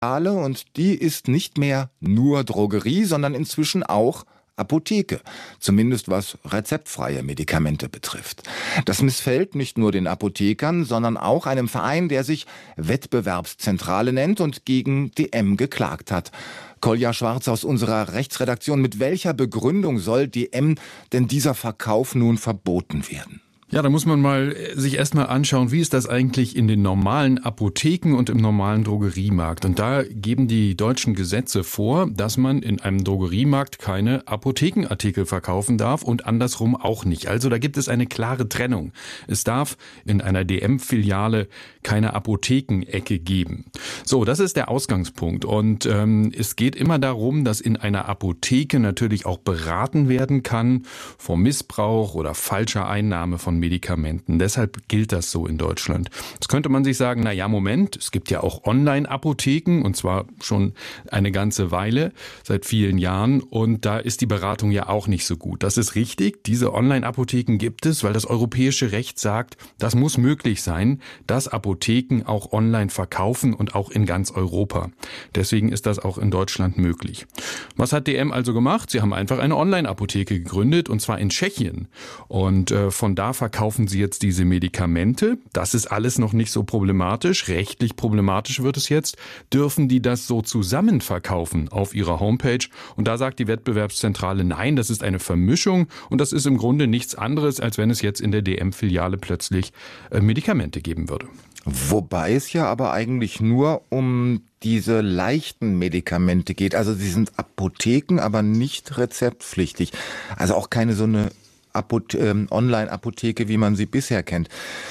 Und die ist nicht mehr nur Drogerie, sondern inzwischen auch Apotheke, zumindest was rezeptfreie Medikamente betrifft. Das missfällt nicht nur den Apothekern, sondern auch einem Verein, der sich Wettbewerbszentrale nennt und gegen DM geklagt hat. Kolja Schwarz aus unserer Rechtsredaktion, mit welcher Begründung soll DM denn dieser Verkauf nun verboten werden? Ja, da muss man sich erstmal anschauen, wie ist das eigentlich in den normalen Apotheken und im normalen Drogeriemarkt. Und da geben die deutschen Gesetze vor, dass man in einem Drogeriemarkt keine Apothekenartikel verkaufen darf und andersrum auch nicht. Also da gibt es eine klare Trennung. Es darf in einer DM-Filiale keine Apothekenecke geben. So, das ist der Ausgangspunkt. Und es geht immer darum, dass in einer Apotheke natürlich auch beraten werden kann vor Missbrauch oder falscher Einnahme von Medikamenten. Deshalb gilt das so in Deutschland. Jetzt könnte man sich sagen, na ja, Moment, es gibt ja auch Online-Apotheken und zwar schon eine ganze Weile, seit vielen Jahren, und da ist die Beratung ja auch nicht so gut. Das ist richtig, diese Online-Apotheken gibt es, weil das europäische Recht sagt, das muss möglich sein, dass Apotheken auch online verkaufen und auch in ganz Europa. Deswegen ist das auch in Deutschland möglich. Was hat DM also gemacht? Sie haben einfach eine Online-Apotheke gegründet und zwar in Tschechien und von da verkaufen sie jetzt diese Medikamente. Das ist alles noch nicht so problematisch. Rechtlich problematisch wird es jetzt. Dürfen die das so zusammen verkaufen auf ihrer Homepage? Und da sagt die Wettbewerbszentrale, nein, das ist eine Vermischung und das ist im Grunde nichts anderes, als wenn es jetzt in der DM-Filiale plötzlich Medikamente geben würde. Wobei es ja aber eigentlich nur um diese leichten Medikamente geht. Also sie sind Apotheken, aber nicht rezeptpflichtig. Also auch keine so eine Online-Apotheke, wie man sie bisher kennt.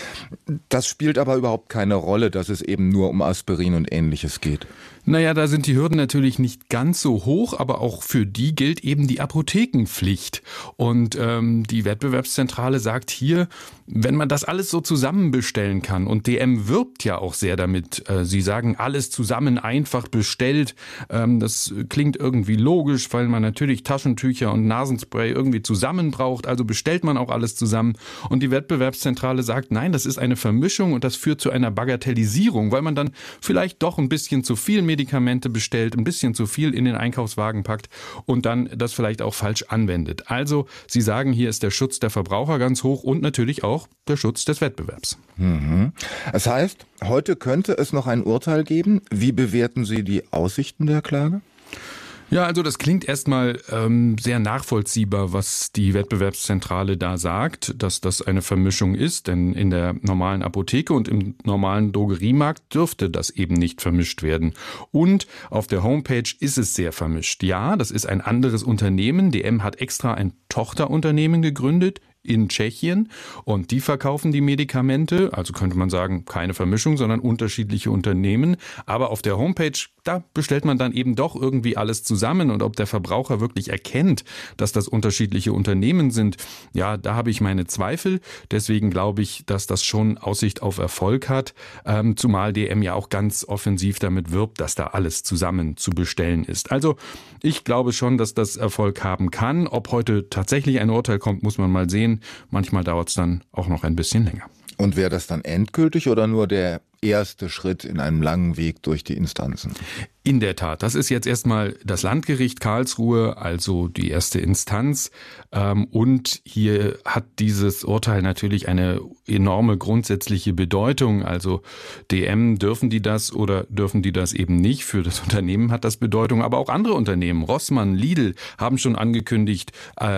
Das spielt aber überhaupt keine Rolle, dass es eben nur um Aspirin und Ähnliches geht. Naja, da sind die Hürden natürlich nicht ganz so hoch, aber auch für die gilt eben die Apothekenpflicht. Und die Wettbewerbszentrale sagt hier, wenn man das alles so zusammen bestellen kann, und DM wirbt ja auch sehr damit, sie sagen, alles zusammen einfach bestellt, das klingt irgendwie logisch, weil man natürlich Taschentücher und Nasenspray irgendwie zusammen braucht, also bestellt man auch alles zusammen. Und die Wettbewerbszentrale sagt, nein, das ist eine Vermischung und das führt zu einer Bagatellisierung, weil man dann vielleicht doch ein bisschen zu viel Medikamente bestellt, ein bisschen zu viel in den Einkaufswagen packt und dann das vielleicht auch falsch anwendet. Also, Sie sagen, hier ist der Schutz der Verbraucher ganz hoch und natürlich auch der Schutz des Wettbewerbs. Das heißt, heute könnte es noch ein Urteil geben. Wie bewerten Sie die Aussichten der Klage? Ja, also das klingt erstmal sehr nachvollziehbar, was die Wettbewerbszentrale da sagt, dass das eine Vermischung ist, denn in der normalen Apotheke und im normalen Drogeriemarkt dürfte das eben nicht vermischt werden. Und auf der Homepage ist es sehr vermischt. Ja, das ist ein anderes Unternehmen. DM hat extra ein Tochterunternehmen gegründet in Tschechien und die verkaufen die Medikamente, also könnte man sagen, keine Vermischung, sondern unterschiedliche Unternehmen, aber auf der Homepage, da bestellt man dann eben doch irgendwie alles zusammen und ob der Verbraucher wirklich erkennt, dass das unterschiedliche Unternehmen sind, ja, da habe ich meine Zweifel, deswegen glaube ich, dass das schon Aussicht auf Erfolg hat, zumal DM ja auch ganz offensiv damit wirbt, dass da alles zusammen zu bestellen ist. Also ich glaube schon, dass das Erfolg haben kann, ob heute tatsächlich ein Urteil kommt, muss man mal sehen. Manchmal dauert es dann auch noch ein bisschen länger. Und wäre das dann endgültig oder nur der erste Schritt in einem langen Weg durch die Instanzen? In der Tat, das ist jetzt erstmal das Landgericht Karlsruhe, also die erste Instanz. Und hier hat dieses Urteil natürlich eine enorme grundsätzliche Bedeutung. Also DM, dürfen die das oder dürfen die das eben nicht? Für das Unternehmen hat das Bedeutung. Aber auch andere Unternehmen, Rossmann, Lidl, haben schon angekündigt,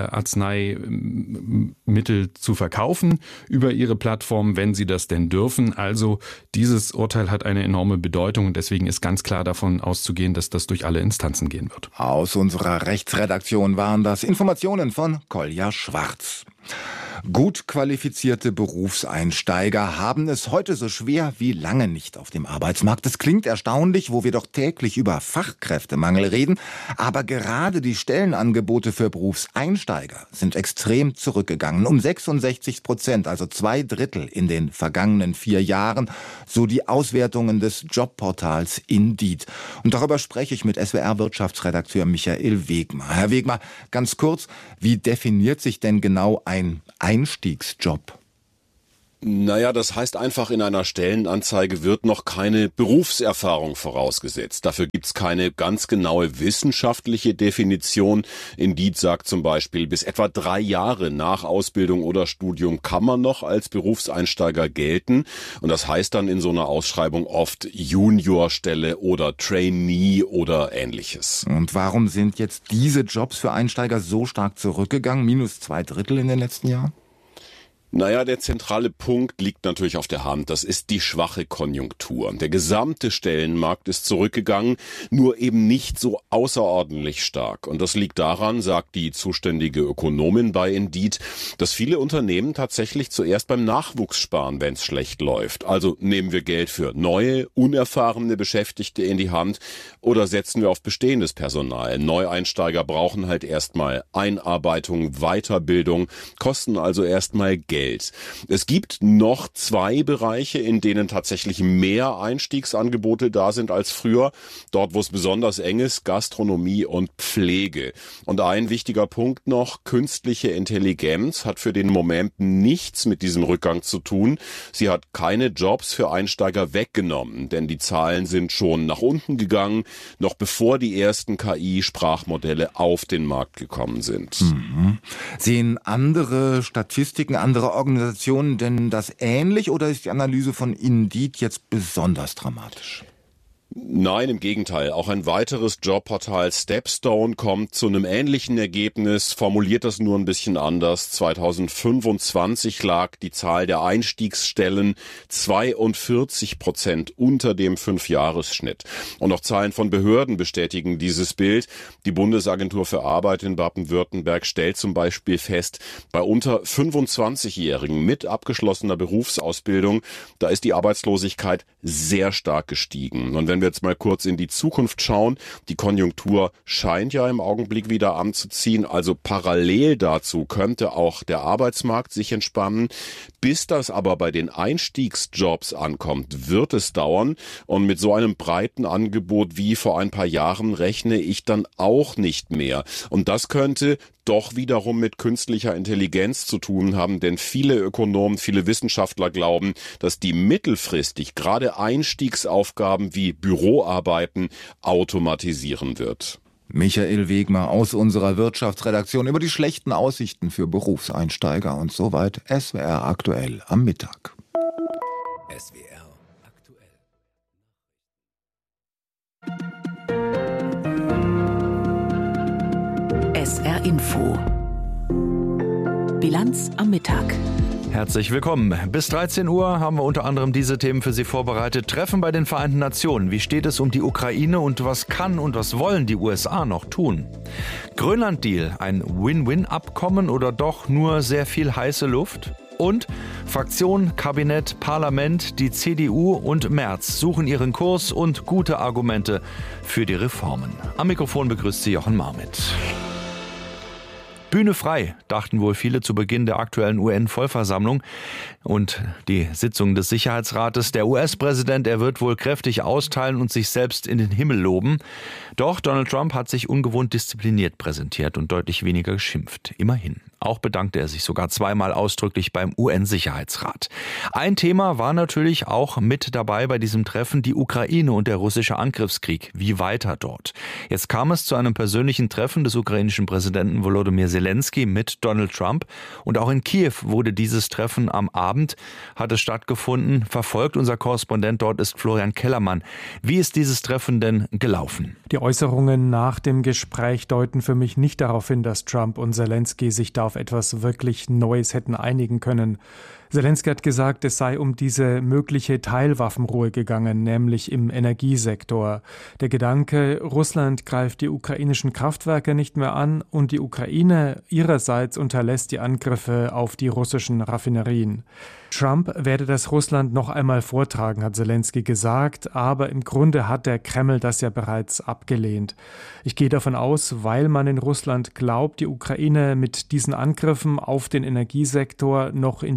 Arzneimittel zu verkaufen über ihre Plattform, wenn sie das denn dürfen. Also dieses Urteil hat eine enorme Bedeutung und deswegen ist ganz klar davon auszugehen, dass das durch alle Instanzen gehen wird. Aus unserer Rechtsredaktion waren das Informationen von Kolja Schwarz. Gut qualifizierte Berufseinsteiger haben es heute so schwer wie lange nicht auf dem Arbeitsmarkt. Es klingt erstaunlich, wo wir doch täglich über Fachkräftemangel reden, aber gerade die Stellenangebote für Berufseinsteiger sind extrem zurückgegangen. Um 66%, also 2/3 in den vergangenen 4 Jahren, so die Auswertungen des Jobportals Indeed. Und darüber spreche ich mit SWR-Wirtschaftsredakteur Michael Wegmar. Herr Wegmar, ganz kurz, wie definiert sich denn genau ein Einstiegsjob? Naja, das heißt einfach, in einer Stellenanzeige wird noch keine Berufserfahrung vorausgesetzt. Dafür gibt's keine ganz genaue wissenschaftliche Definition. Indeed sagt zum Beispiel, bis etwa 3 Jahre nach Ausbildung oder Studium kann man noch als Berufseinsteiger gelten. Und das heißt dann in so einer Ausschreibung oft Juniorstelle oder Trainee oder Ähnliches. Und warum sind jetzt diese Jobs für Einsteiger so stark zurückgegangen? Minus 2/3 in den letzten Jahren? Naja, der zentrale Punkt liegt natürlich auf der Hand. Das ist die schwache Konjunktur. Der gesamte Stellenmarkt ist zurückgegangen, nur eben nicht so außerordentlich stark. Und das liegt daran, sagt die zuständige Ökonomin bei Indeed, dass viele Unternehmen tatsächlich zuerst beim Nachwuchs sparen, wenn es schlecht läuft. Also nehmen wir Geld für neue, unerfahrene Beschäftigte in die Hand oder setzen wir auf bestehendes Personal. Neueinsteiger brauchen halt erstmal Einarbeitung, Weiterbildung, kosten also erstmal Geld. Es gibt noch 2 Bereiche, in denen tatsächlich mehr Einstiegsangebote da sind als früher. Dort, wo es besonders eng ist, Gastronomie und Pflege. Und ein wichtiger Punkt noch, künstliche Intelligenz hat für den Moment nichts mit diesem Rückgang zu tun. Sie hat keine Jobs für Einsteiger weggenommen, denn die Zahlen sind schon nach unten gegangen, noch bevor die ersten KI-Sprachmodelle auf den Markt gekommen sind. Sehen andere Statistiken, andere Organisationen denn das ähnlich oder ist die Analyse von Indeed jetzt besonders dramatisch? Nein, im Gegenteil. Auch ein weiteres Jobportal Stepstone kommt zu einem ähnlichen Ergebnis, formuliert das nur ein bisschen anders. 2025 lag die Zahl der Einstiegsstellen 42% unter dem 5-Jahres-Schnitt. Und auch Zahlen von Behörden bestätigen dieses Bild. Die Bundesagentur für Arbeit in Baden-Württemberg stellt zum Beispiel fest, bei unter 25-Jährigen mit abgeschlossener Berufsausbildung, da ist die Arbeitslosigkeit sehr stark gestiegen. Und wenn wir jetzt mal kurz in die Zukunft schauen, die Konjunktur scheint ja im Augenblick wieder anzuziehen, also parallel dazu könnte auch der Arbeitsmarkt sich entspannen. Bis das aber bei den Einstiegsjobs ankommt, wird es dauern und mit so einem breiten Angebot wie vor ein paar Jahren rechne ich dann auch nicht mehr. Und das könnte doch wiederum mit künstlicher Intelligenz zu tun haben, denn viele Ökonomen, viele Wissenschaftler glauben, dass die mittelfristig gerade Einstiegsaufgaben wie Büroarbeiten automatisieren wird. Michael Wegmer aus unserer Wirtschaftsredaktion über die schlechten Aussichten für Berufseinsteiger und soweit SWR aktuell am Mittag. SWR aktuell. SR Info. Bilanz am Mittag. Herzlich willkommen. Bis 13 Uhr haben wir unter anderem diese Themen für Sie vorbereitet. Treffen bei den Vereinten Nationen. Wie steht es um die Ukraine und was kann und was wollen die USA noch tun? Grönland-Deal, ein Win-Win-Abkommen oder doch nur sehr viel heiße Luft? Und Fraktion, Kabinett, Parlament, die CDU und Merz suchen ihren Kurs und gute Argumente für die Reformen. Am Mikrofon begrüßt Sie Jochen Marmit. Bühne frei, dachten wohl viele zu Beginn der aktuellen UN-Vollversammlung und die Sitzung des Sicherheitsrates. Der US-Präsident, er wird wohl kräftig austeilen und sich selbst in den Himmel loben. Doch Donald Trump hat sich ungewohnt diszipliniert präsentiert und deutlich weniger geschimpft. Immerhin. Auch bedankte er sich sogar 2-mal ausdrücklich beim UN-Sicherheitsrat. Ein Thema war natürlich auch mit dabei bei diesem Treffen, die Ukraine und der russische Angriffskrieg. Wie weiter dort? Jetzt kam es zu einem persönlichen Treffen des ukrainischen Präsidenten Volodymyr Zelensky mit Donald Trump. Und auch in Kiew wurde dieses Treffen am Abend, hat es stattgefunden, verfolgt. Unser Korrespondent dort ist Florian Kellermann. Wie ist dieses Treffen denn gelaufen? Die Äußerungen nach dem Gespräch deuten für mich nicht darauf hin, dass Trump und Zelensky sich da auf etwas wirklich Neues hätten einigen können. Zelensky hat gesagt, es sei um diese mögliche Teilwaffenruhe gegangen, nämlich im Energiesektor. Der Gedanke, Russland greift die ukrainischen Kraftwerke nicht mehr an und die Ukraine ihrerseits unterlässt die Angriffe auf die russischen Raffinerien. Trump werde das Russland noch einmal vortragen, hat Zelensky gesagt, aber im Grunde hat der Kreml das ja bereits abgelehnt. Ich gehe davon aus, weil man in Russland glaubt, die Ukraine mit diesen Angriffen auf den Energiesektor noch in die Knie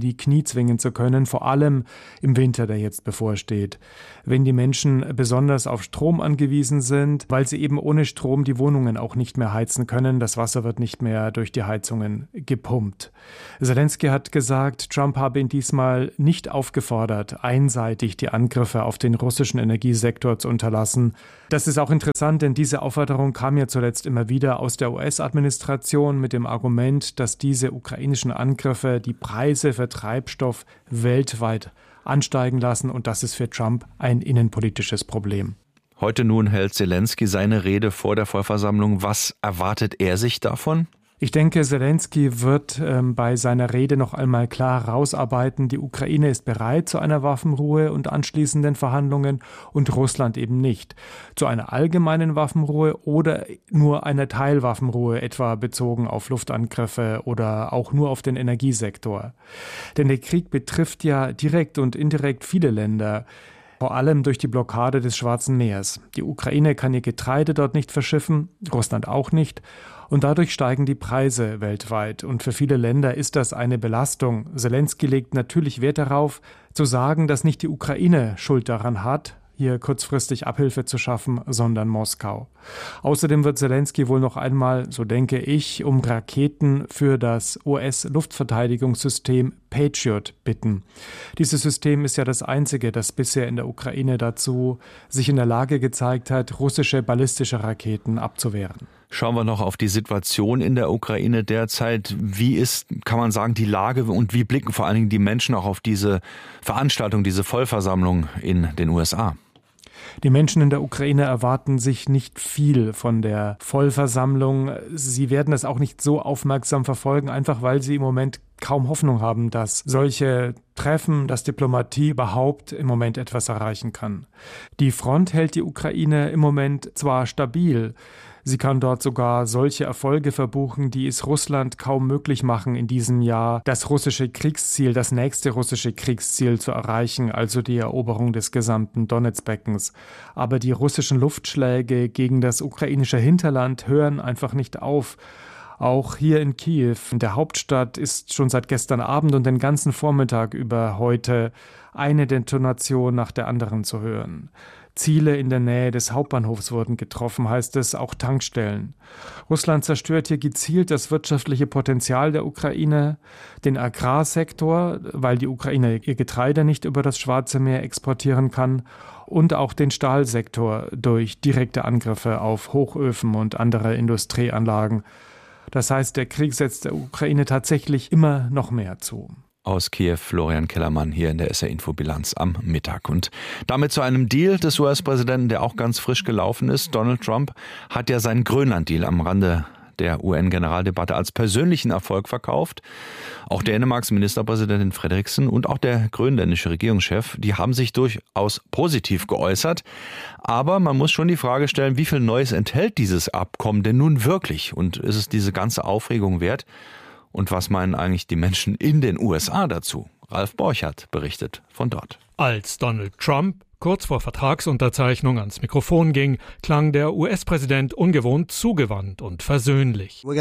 zwingen zu können, vor allem im Winter, der jetzt bevorsteht. Wenn die Menschen besonders auf Strom angewiesen sind, weil sie eben ohne Strom die Wohnungen auch nicht mehr heizen können, das Wasser wird nicht mehr durch die Heizungen gepumpt. Zelensky hat gesagt, Trump habe ihn diesmal nicht aufgefordert, einseitig die Angriffe auf den russischen Energiesektor zu unterlassen. Das ist auch interessant, denn diese Aufforderung kam ja zuletzt immer wieder aus der US-Administration mit dem Argument, dass diese ukrainischen Angriffe die Preise für Treibstoff weltweit ansteigen lassen und das ist für Trump ein innenpolitisches Problem. Heute nun hält Zelensky seine Rede vor der Vollversammlung. Was erwartet er sich davon? Ich denke, Zelensky wird bei seiner Rede noch einmal klar herausarbeiten, die Ukraine ist bereit zu einer Waffenruhe und anschließenden Verhandlungen und Russland eben nicht. Zu einer allgemeinen Waffenruhe oder nur einer Teilwaffenruhe, etwa bezogen auf Luftangriffe oder auch nur auf den Energiesektor. Denn der Krieg betrifft ja direkt und indirekt viele Länder. Vor allem durch die Blockade des Schwarzen Meeres. Die Ukraine kann ihr Getreide dort nicht verschiffen, Russland auch nicht. Und dadurch steigen die Preise weltweit. Und für viele Länder ist das eine Belastung. Zelensky legt natürlich Wert darauf, zu sagen, dass nicht die Ukraine Schuld daran hat, hier kurzfristig Abhilfe zu schaffen, sondern Moskau. Außerdem wird Zelensky wohl noch einmal, so denke ich, um Raketen für das US-Luftverteidigungssystem Patriot bitten. Dieses System ist ja das einzige, das bisher in der Ukraine dazu sich in der Lage gezeigt hat, russische ballistische Raketen abzuwehren. Schauen wir noch auf die Situation in der Ukraine derzeit. Wie ist, kann man sagen, die Lage und wie blicken vor allen Dingen die Menschen auch auf diese Veranstaltung, diese Vollversammlung in den USA? Die Menschen in der Ukraine erwarten sich nicht viel von der Vollversammlung. Sie werden es auch nicht so aufmerksam verfolgen, einfach weil sie im Moment kaum Hoffnung haben, dass solche Treffen, dass Diplomatie überhaupt im Moment etwas erreichen kann. Die Front hält die Ukraine im Moment zwar stabil, sie kann dort sogar solche Erfolge verbuchen, die es Russland kaum möglich machen, in diesem Jahr das russische Kriegsziel, das nächste russische Kriegsziel zu erreichen, also die Eroberung des gesamten Donezbeckens. Aber die russischen Luftschläge gegen das ukrainische Hinterland hören einfach nicht auf. Auch hier in Kiew, in der Hauptstadt, ist schon seit gestern Abend und den ganzen Vormittag über heute eine Detonation nach der anderen zu hören. Ziele in der Nähe des Hauptbahnhofs wurden getroffen, heißt es, auch Tankstellen. Russland zerstört hier gezielt das wirtschaftliche Potenzial der Ukraine, den Agrarsektor, weil die Ukraine ihr Getreide nicht über das Schwarze Meer exportieren kann, und auch den Stahlsektor durch direkte Angriffe auf Hochöfen und andere Industrieanlagen. Das heißt, der Krieg setzt der Ukraine tatsächlich immer noch mehr zu. Aus Kiew, Florian Kellermann hier in der SR-Info-Bilanz am Mittag. Und damit zu einem Deal des US-Präsidenten, der auch ganz frisch gelaufen ist. Donald Trump hat ja seinen Grönland-Deal am Rande der UN-Generaldebatte als persönlichen Erfolg verkauft. Auch Dänemarks Ministerpräsidentin Frederiksen und auch der grönländische Regierungschef, die haben sich durchaus positiv geäußert. Aber man muss schon die Frage stellen, wie viel Neues enthält dieses Abkommen denn nun wirklich? Und ist es diese ganze Aufregung wert? Und was meinen eigentlich die Menschen in den USA dazu? Ralf Borchardt berichtet von dort. Als Donald Trump kurz vor Vertragsunterzeichnung ans Mikrofon ging, klang der US-Präsident ungewohnt zugewandt und versöhnlich. Wir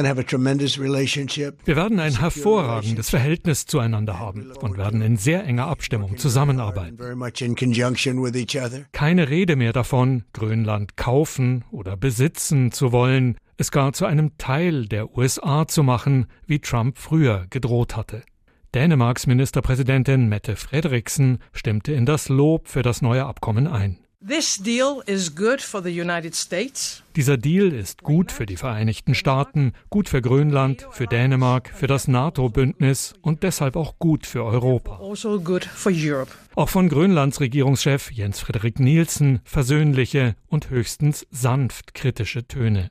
werden ein hervorragendes Verhältnis zueinander haben und werden in sehr enger Abstimmung zusammenarbeiten. Keine Rede mehr davon, Grönland kaufen oder besitzen zu wollen, es gar zu einem Teil der USA zu machen, wie Trump früher gedroht hatte. Dänemarks Ministerpräsidentin Mette Frederiksen stimmte in das Lob für das neue Abkommen ein. Dieser Deal ist gut für die Vereinigten Staaten, gut für Grönland, für Dänemark, für das NATO-Bündnis und deshalb auch gut für Europa. Auch von Grönlands Regierungschef Jens Frederik Nielsen versöhnliche und höchstens sanft kritische Töne.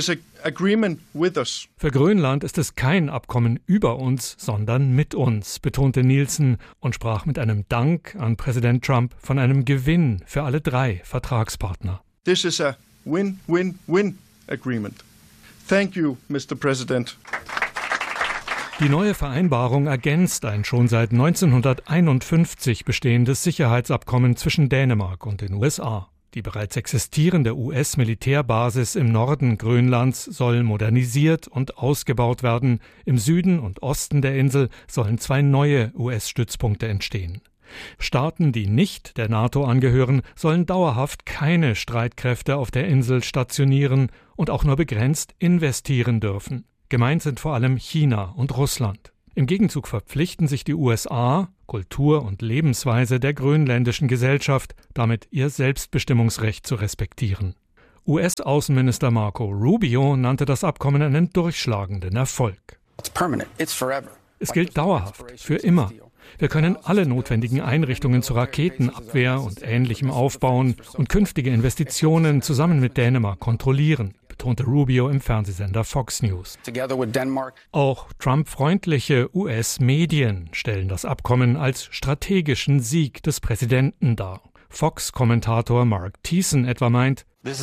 Für Grönland ist es kein Abkommen über uns, sondern mit uns, betonte Nielsen und sprach mit einem Dank an Präsident Trump von einem Gewinn für alle drei Vertragspartner. This is a win-win-win agreement. Thank you, Mr. President. Die neue Vereinbarung ergänzt ein schon seit 1951 bestehendes Sicherheitsabkommen zwischen Dänemark und den USA. Die bereits existierende US-Militärbasis im Norden Grönlands soll modernisiert und ausgebaut werden. Im Süden und Osten der Insel sollen 2 neue US-Stützpunkte entstehen. Staaten, die nicht der NATO angehören, sollen dauerhaft keine Streitkräfte auf der Insel stationieren und auch nur begrenzt investieren dürfen. Gemeint sind vor allem China und Russland. Im Gegenzug verpflichten sich die USA, Kultur und Lebensweise der grönländischen Gesellschaft, damit ihr Selbstbestimmungsrecht zu respektieren. US-Außenminister Marco Rubio nannte das Abkommen einen durchschlagenden Erfolg. Es gilt dauerhaft, für immer. Wir können alle notwendigen Einrichtungen zur Raketenabwehr und Ähnlichem aufbauen und künftige Investitionen zusammen mit Dänemark kontrollieren, betonte Rubio im Fernsehsender Fox News. Auch Trump-freundliche US-Medien stellen das Abkommen als strategischen Sieg des Präsidenten dar. Fox-Kommentator Mark Thiessen etwa meint,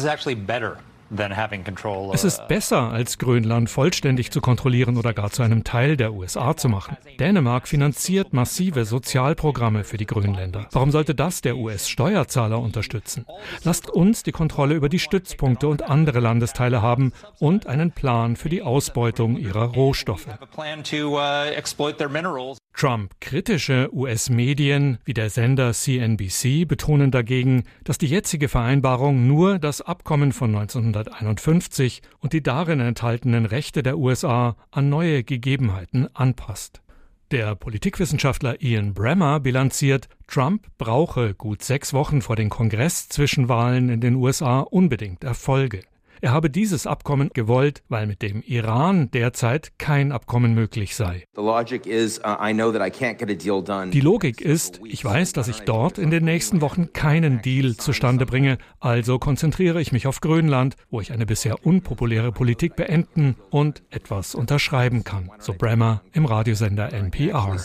es ist besser, als Grönland vollständig zu kontrollieren oder gar zu einem Teil der USA zu machen. Dänemark finanziert massive Sozialprogramme für die Grönländer. Warum sollte das der US-Steuerzahler unterstützen? Lasst uns die Kontrolle über die Stützpunkte und andere Landesteile haben und einen Plan für die Ausbeutung ihrer Rohstoffe. Trump-kritische US-Medien wie der Sender CNBC betonen dagegen, dass die jetzige Vereinbarung nur das Abkommen von 1951 und die darin enthaltenen Rechte der USA an neue Gegebenheiten anpasst. Der Politikwissenschaftler Ian Bremmer bilanziert, Trump brauche gut 6 Wochen vor den Kongress-Zwischenwahlen in den USA unbedingt Erfolge. Er habe dieses Abkommen gewollt, weil mit dem Iran derzeit kein Abkommen möglich sei. Die Logik ist, ich weiß, dass ich dort in den nächsten Wochen keinen Deal zustande bringe, also konzentriere ich mich auf Grönland, wo ich eine bisher unpopuläre Politik beenden und etwas unterschreiben kann, so Bremmer im Radiosender NPR.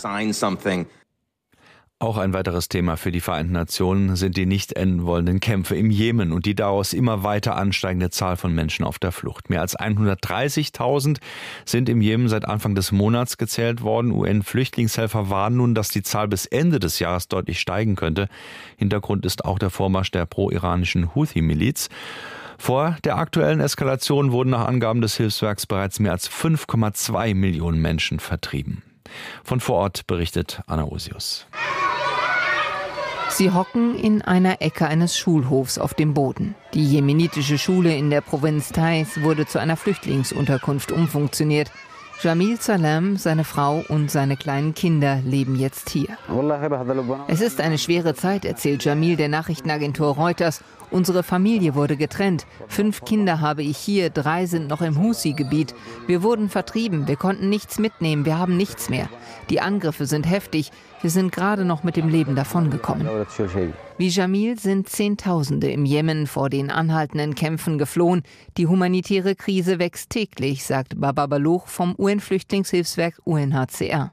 Auch ein weiteres Thema für die Vereinten Nationen sind die nicht enden wollenden Kämpfe im Jemen und die daraus immer weiter ansteigende Zahl von Menschen auf der Flucht. Mehr als 130.000 sind im Jemen seit Anfang des Monats gezählt worden. UN-Flüchtlingshelfer warnen nun, dass die Zahl bis Ende des Jahres deutlich steigen könnte. Hintergrund ist auch der Vormarsch der pro-iranischen Houthi-Miliz. Vor der aktuellen Eskalation wurden nach Angaben des Hilfswerks bereits mehr als 5,2 Millionen Menschen vertrieben. Von vor Ort berichtet Anna Osius. Sie hocken in einer Ecke eines Schulhofs auf dem Boden. Die jemenitische Schule in der Provinz Taiz wurde zu einer Flüchtlingsunterkunft umfunktioniert. Jamil Salem, seine Frau und seine kleinen Kinder leben jetzt hier. Es ist eine schwere Zeit, erzählt Jamil der Nachrichtenagentur Reuters. Unsere Familie wurde getrennt. 5 Kinder habe ich hier, 3 sind noch im Husi-Gebiet. Wir wurden vertrieben, wir konnten nichts mitnehmen, wir haben nichts mehr. Die Angriffe sind heftig. Wir sind gerade noch mit dem Leben davongekommen. Wie Jamil sind Zehntausende im Jemen vor den anhaltenden Kämpfen geflohen. Die humanitäre Krise wächst täglich, sagt Baba Balouch vom UN-Flüchtlingshilfswerk UNHCR.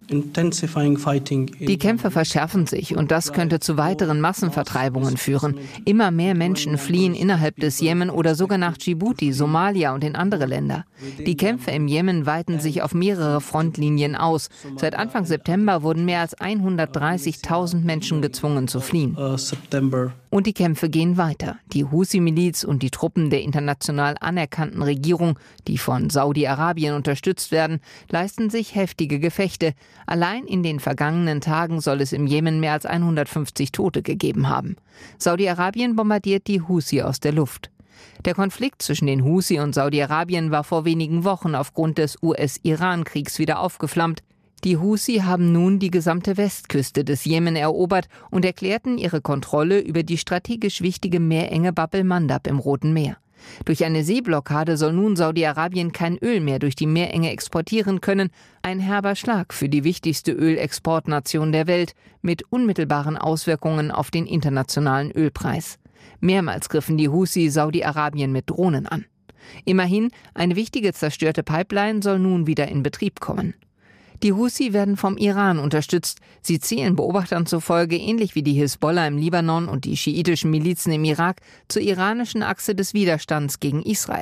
Die Kämpfe verschärfen sich und das könnte zu weiteren Massenvertreibungen führen. Immer mehr Menschen fliehen innerhalb des Jemen oder sogar nach Djibouti, Somalia und in andere Länder. Die Kämpfe im Jemen weiten sich auf mehrere Frontlinien aus. Seit Anfang September wurden mehr als 130.000 Menschen gezwungen zu fliehen. Und die Kämpfe gehen weiter. Die Husi-Miliz und die Truppen der international anerkannten Regierung, die von Saudi-Arabien unterstützt werden, leisten sich heftige Gefechte. Allein in den vergangenen Tagen soll es im Jemen mehr als 150 Tote gegeben haben. Saudi-Arabien bombardiert die Husi aus der Luft. Der Konflikt zwischen den Husi und Saudi-Arabien war vor wenigen Wochen aufgrund des US-Iran-Kriegs wieder aufgeflammt. Die Husi haben nun die gesamte Westküste des Jemen erobert und erklärten ihre Kontrolle über die strategisch wichtige Meerenge Bab el-Mandab im Roten Meer. Durch eine Seeblockade soll nun Saudi-Arabien kein Öl mehr durch die Meerenge exportieren können. Ein herber Schlag für die wichtigste Ölexportnation der Welt mit unmittelbaren Auswirkungen auf den internationalen Ölpreis. Mehrmals griffen die Husi Saudi-Arabien mit Drohnen an. Immerhin, eine wichtige zerstörte Pipeline soll nun wieder in Betrieb kommen. Die Husi werden vom Iran unterstützt. Sie zählen Beobachtern zufolge, ähnlich wie die Hisbollah im Libanon und die schiitischen Milizen im Irak, zur iranischen Achse des Widerstands gegen Israel.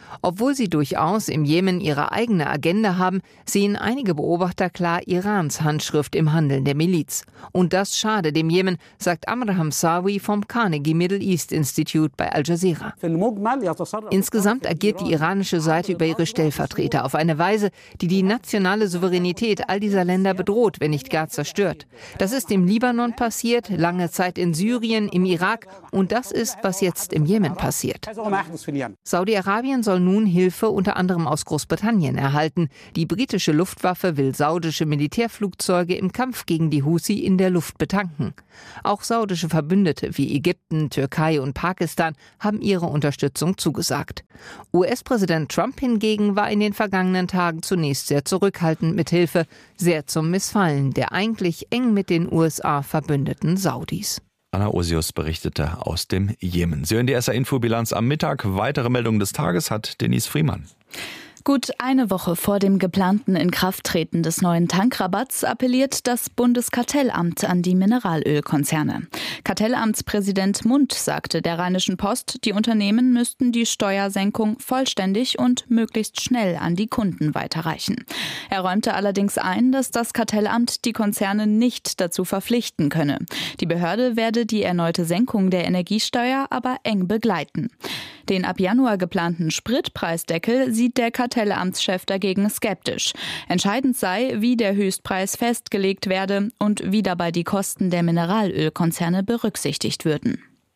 Obwohl sie durchaus im Jemen ihre eigene Agenda haben, sehen einige Beobachter klar Irans Handschrift im Handeln der Miliz. Und das schade dem Jemen, sagt Amr Hamsawi vom Carnegie Middle East Institute bei Al Jazeera. Insgesamt agiert die iranische Seite über ihre Stellvertreter auf eine Weise, die die nationale Souveränität all dieser Länder bedroht, wenn nicht gar zerstört. Das ist im Libanon passiert, lange Zeit in Syrien, im Irak und das ist, was jetzt im Jemen passiert. Saudi-Arabien soll nun Hilfe unter anderem aus Großbritannien erhalten. Die britische Luftwaffe will saudische Militärflugzeuge im Kampf gegen die Houthi in der Luft betanken. Auch saudische Verbündete wie Ägypten, Türkei und Pakistan haben ihre Unterstützung zugesagt. US-Präsident Trump hingegen war in den vergangenen Tagen zunächst sehr zurückhaltend mit Hilfe, sehr zum Missfallen der eigentlich eng mit den USA verbündeten Saudis. Anna Osius berichtete aus dem Jemen. Sie hören die SR-Info-Bilanz am Mittag. Weitere Meldungen des Tages hat Denise Friemann. Gut eine Woche vor dem geplanten Inkrafttreten des neuen Tankrabatts appelliert das Bundeskartellamt an die Mineralölkonzerne. Kartellamtspräsident Mundt sagte der Rheinischen Post, die Unternehmen müssten die Steuersenkung vollständig und möglichst schnell an die Kunden weiterreichen. Er räumte allerdings ein, dass das Kartellamt die Konzerne nicht dazu verpflichten könne. Die Behörde werde die erneute Senkung der Energiesteuer aber eng begleiten. Den ab Januar geplanten Spritpreisdeckel sieht der Kartellamtschef dagegen skeptisch. Entscheidend sei, wie der Höchstpreis festgelegt werde und wie dabei die Kosten der Mineralölkonzerne berücksichtigt würden.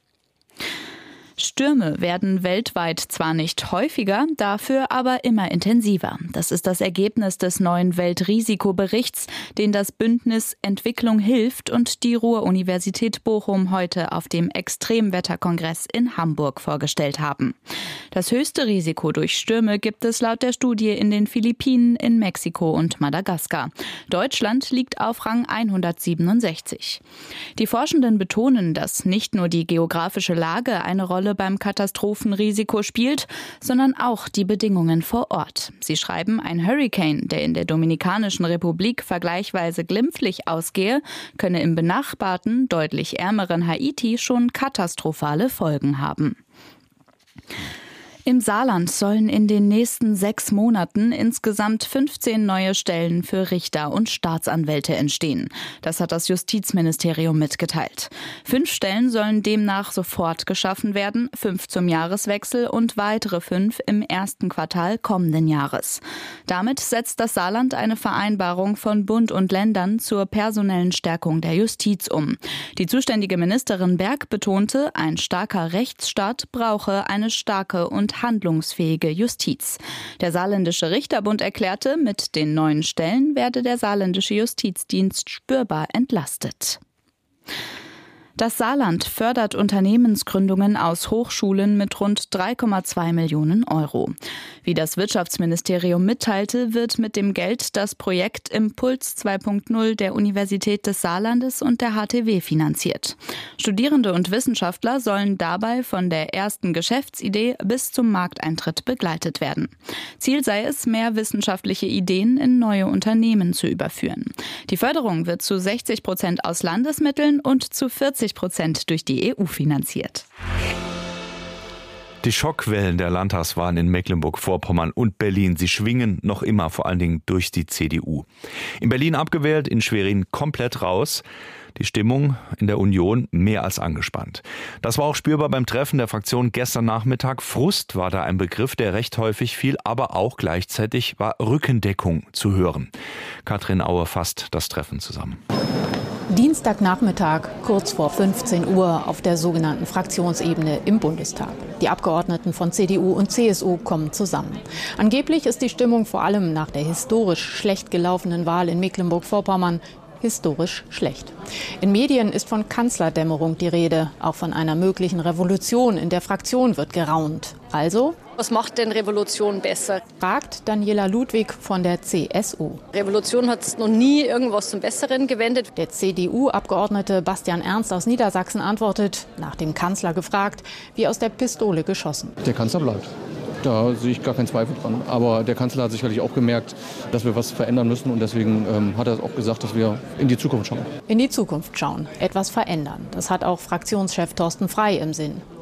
Stürme werden weltweit zwar nicht häufiger, dafür aber immer intensiver. Das ist das Ergebnis des neuen Weltrisikoberichts, den das Bündnis Entwicklung hilft und die Ruhr-Universität Bochum heute auf dem Extremwetterkongress in Hamburg vorgestellt haben. Das höchste Risiko durch Stürme gibt es laut der Studie in den Philippinen, in Mexiko und Madagaskar. Deutschland liegt auf Rang 167. Die Forschenden betonen, dass nicht nur die geografische Lage eine Rolle beim Katastrophenrisiko spielt, sondern auch die Bedingungen vor Ort. Sie schreiben, ein Hurrikan, der in der Dominikanischen Republik vergleichsweise glimpflich ausgehe, könne im benachbarten, deutlich ärmeren Haiti schon katastrophale Folgen haben. Im Saarland sollen in den nächsten 6 Monaten insgesamt 15 neue Stellen für Richter und Staatsanwälte entstehen. Das hat das Justizministerium mitgeteilt. 5 Stellen sollen demnach sofort geschaffen werden, 5 zum Jahreswechsel und weitere 5 im ersten Quartal kommenden Jahres. Damit setzt das Saarland eine Vereinbarung von Bund und Ländern zur personellen Stärkung der Justiz um. Die zuständige Ministerin Berg betonte, ein starker Rechtsstaat brauche eine starke und handlungsfähige Justiz. Der Saarländische Richterbund erklärte, mit den neuen Stellen werde der saarländische Justizdienst spürbar entlastet. Das Saarland fördert Unternehmensgründungen aus Hochschulen mit rund 3,2 Millionen Euro. Wie das Wirtschaftsministerium mitteilte, wird mit dem Geld das Projekt Impuls 2.0 der Universität des Saarlandes und der HTW finanziert. Studierende und Wissenschaftler sollen dabei von der ersten Geschäftsidee bis zum Markteintritt begleitet werden. Ziel sei es, mehr wissenschaftliche Ideen in neue Unternehmen zu überführen. Die Förderung wird zu 60% aus Landesmitteln und zu 40% durch die EU finanziert. Die Schockwellen der Landtagswahlen in Mecklenburg-Vorpommern und Berlin, sie schwingen noch immer, vor allen Dingen durch die CDU. In Berlin abgewählt, in Schwerin komplett raus. Die Stimmung in der Union mehr als angespannt. Das war auch spürbar beim Treffen der Fraktion gestern Nachmittag. Frust war da ein Begriff, der recht häufig fiel, aber auch gleichzeitig war Rückendeckung zu hören. Katrin Aue fasst das Treffen zusammen. Dienstagnachmittag, kurz vor 15 Uhr, auf der sogenannten Fraktionsebene im Bundestag. Die Abgeordneten von CDU und CSU kommen zusammen. Angeblich ist die Stimmung vor allem nach der historisch schlecht gelaufenen Wahl in Mecklenburg-Vorpommern historisch schlecht. In Medien ist von Kanzlerdämmerung die Rede. Auch von einer möglichen Revolution in der Fraktion wird geraunt. Also: Was macht denn Revolution besser? Fragt Daniela Ludwig von der CSU. Revolution hat noch nie irgendwas zum Besseren gewendet. Der CDU-Abgeordnete Bastian Ernst aus Niedersachsen antwortet, nach dem Kanzler gefragt, wie aus der Pistole geschossen. Der Kanzler bleibt. Da sehe ich gar keinen Zweifel dran. Aber der Kanzler hat sicherlich auch gemerkt, dass wir was verändern müssen. Und deswegen hat er auch gesagt, dass wir in die Zukunft schauen. In die Zukunft schauen, etwas verändern. Das hat auch Fraktionschef Thorsten Frey im Sinn.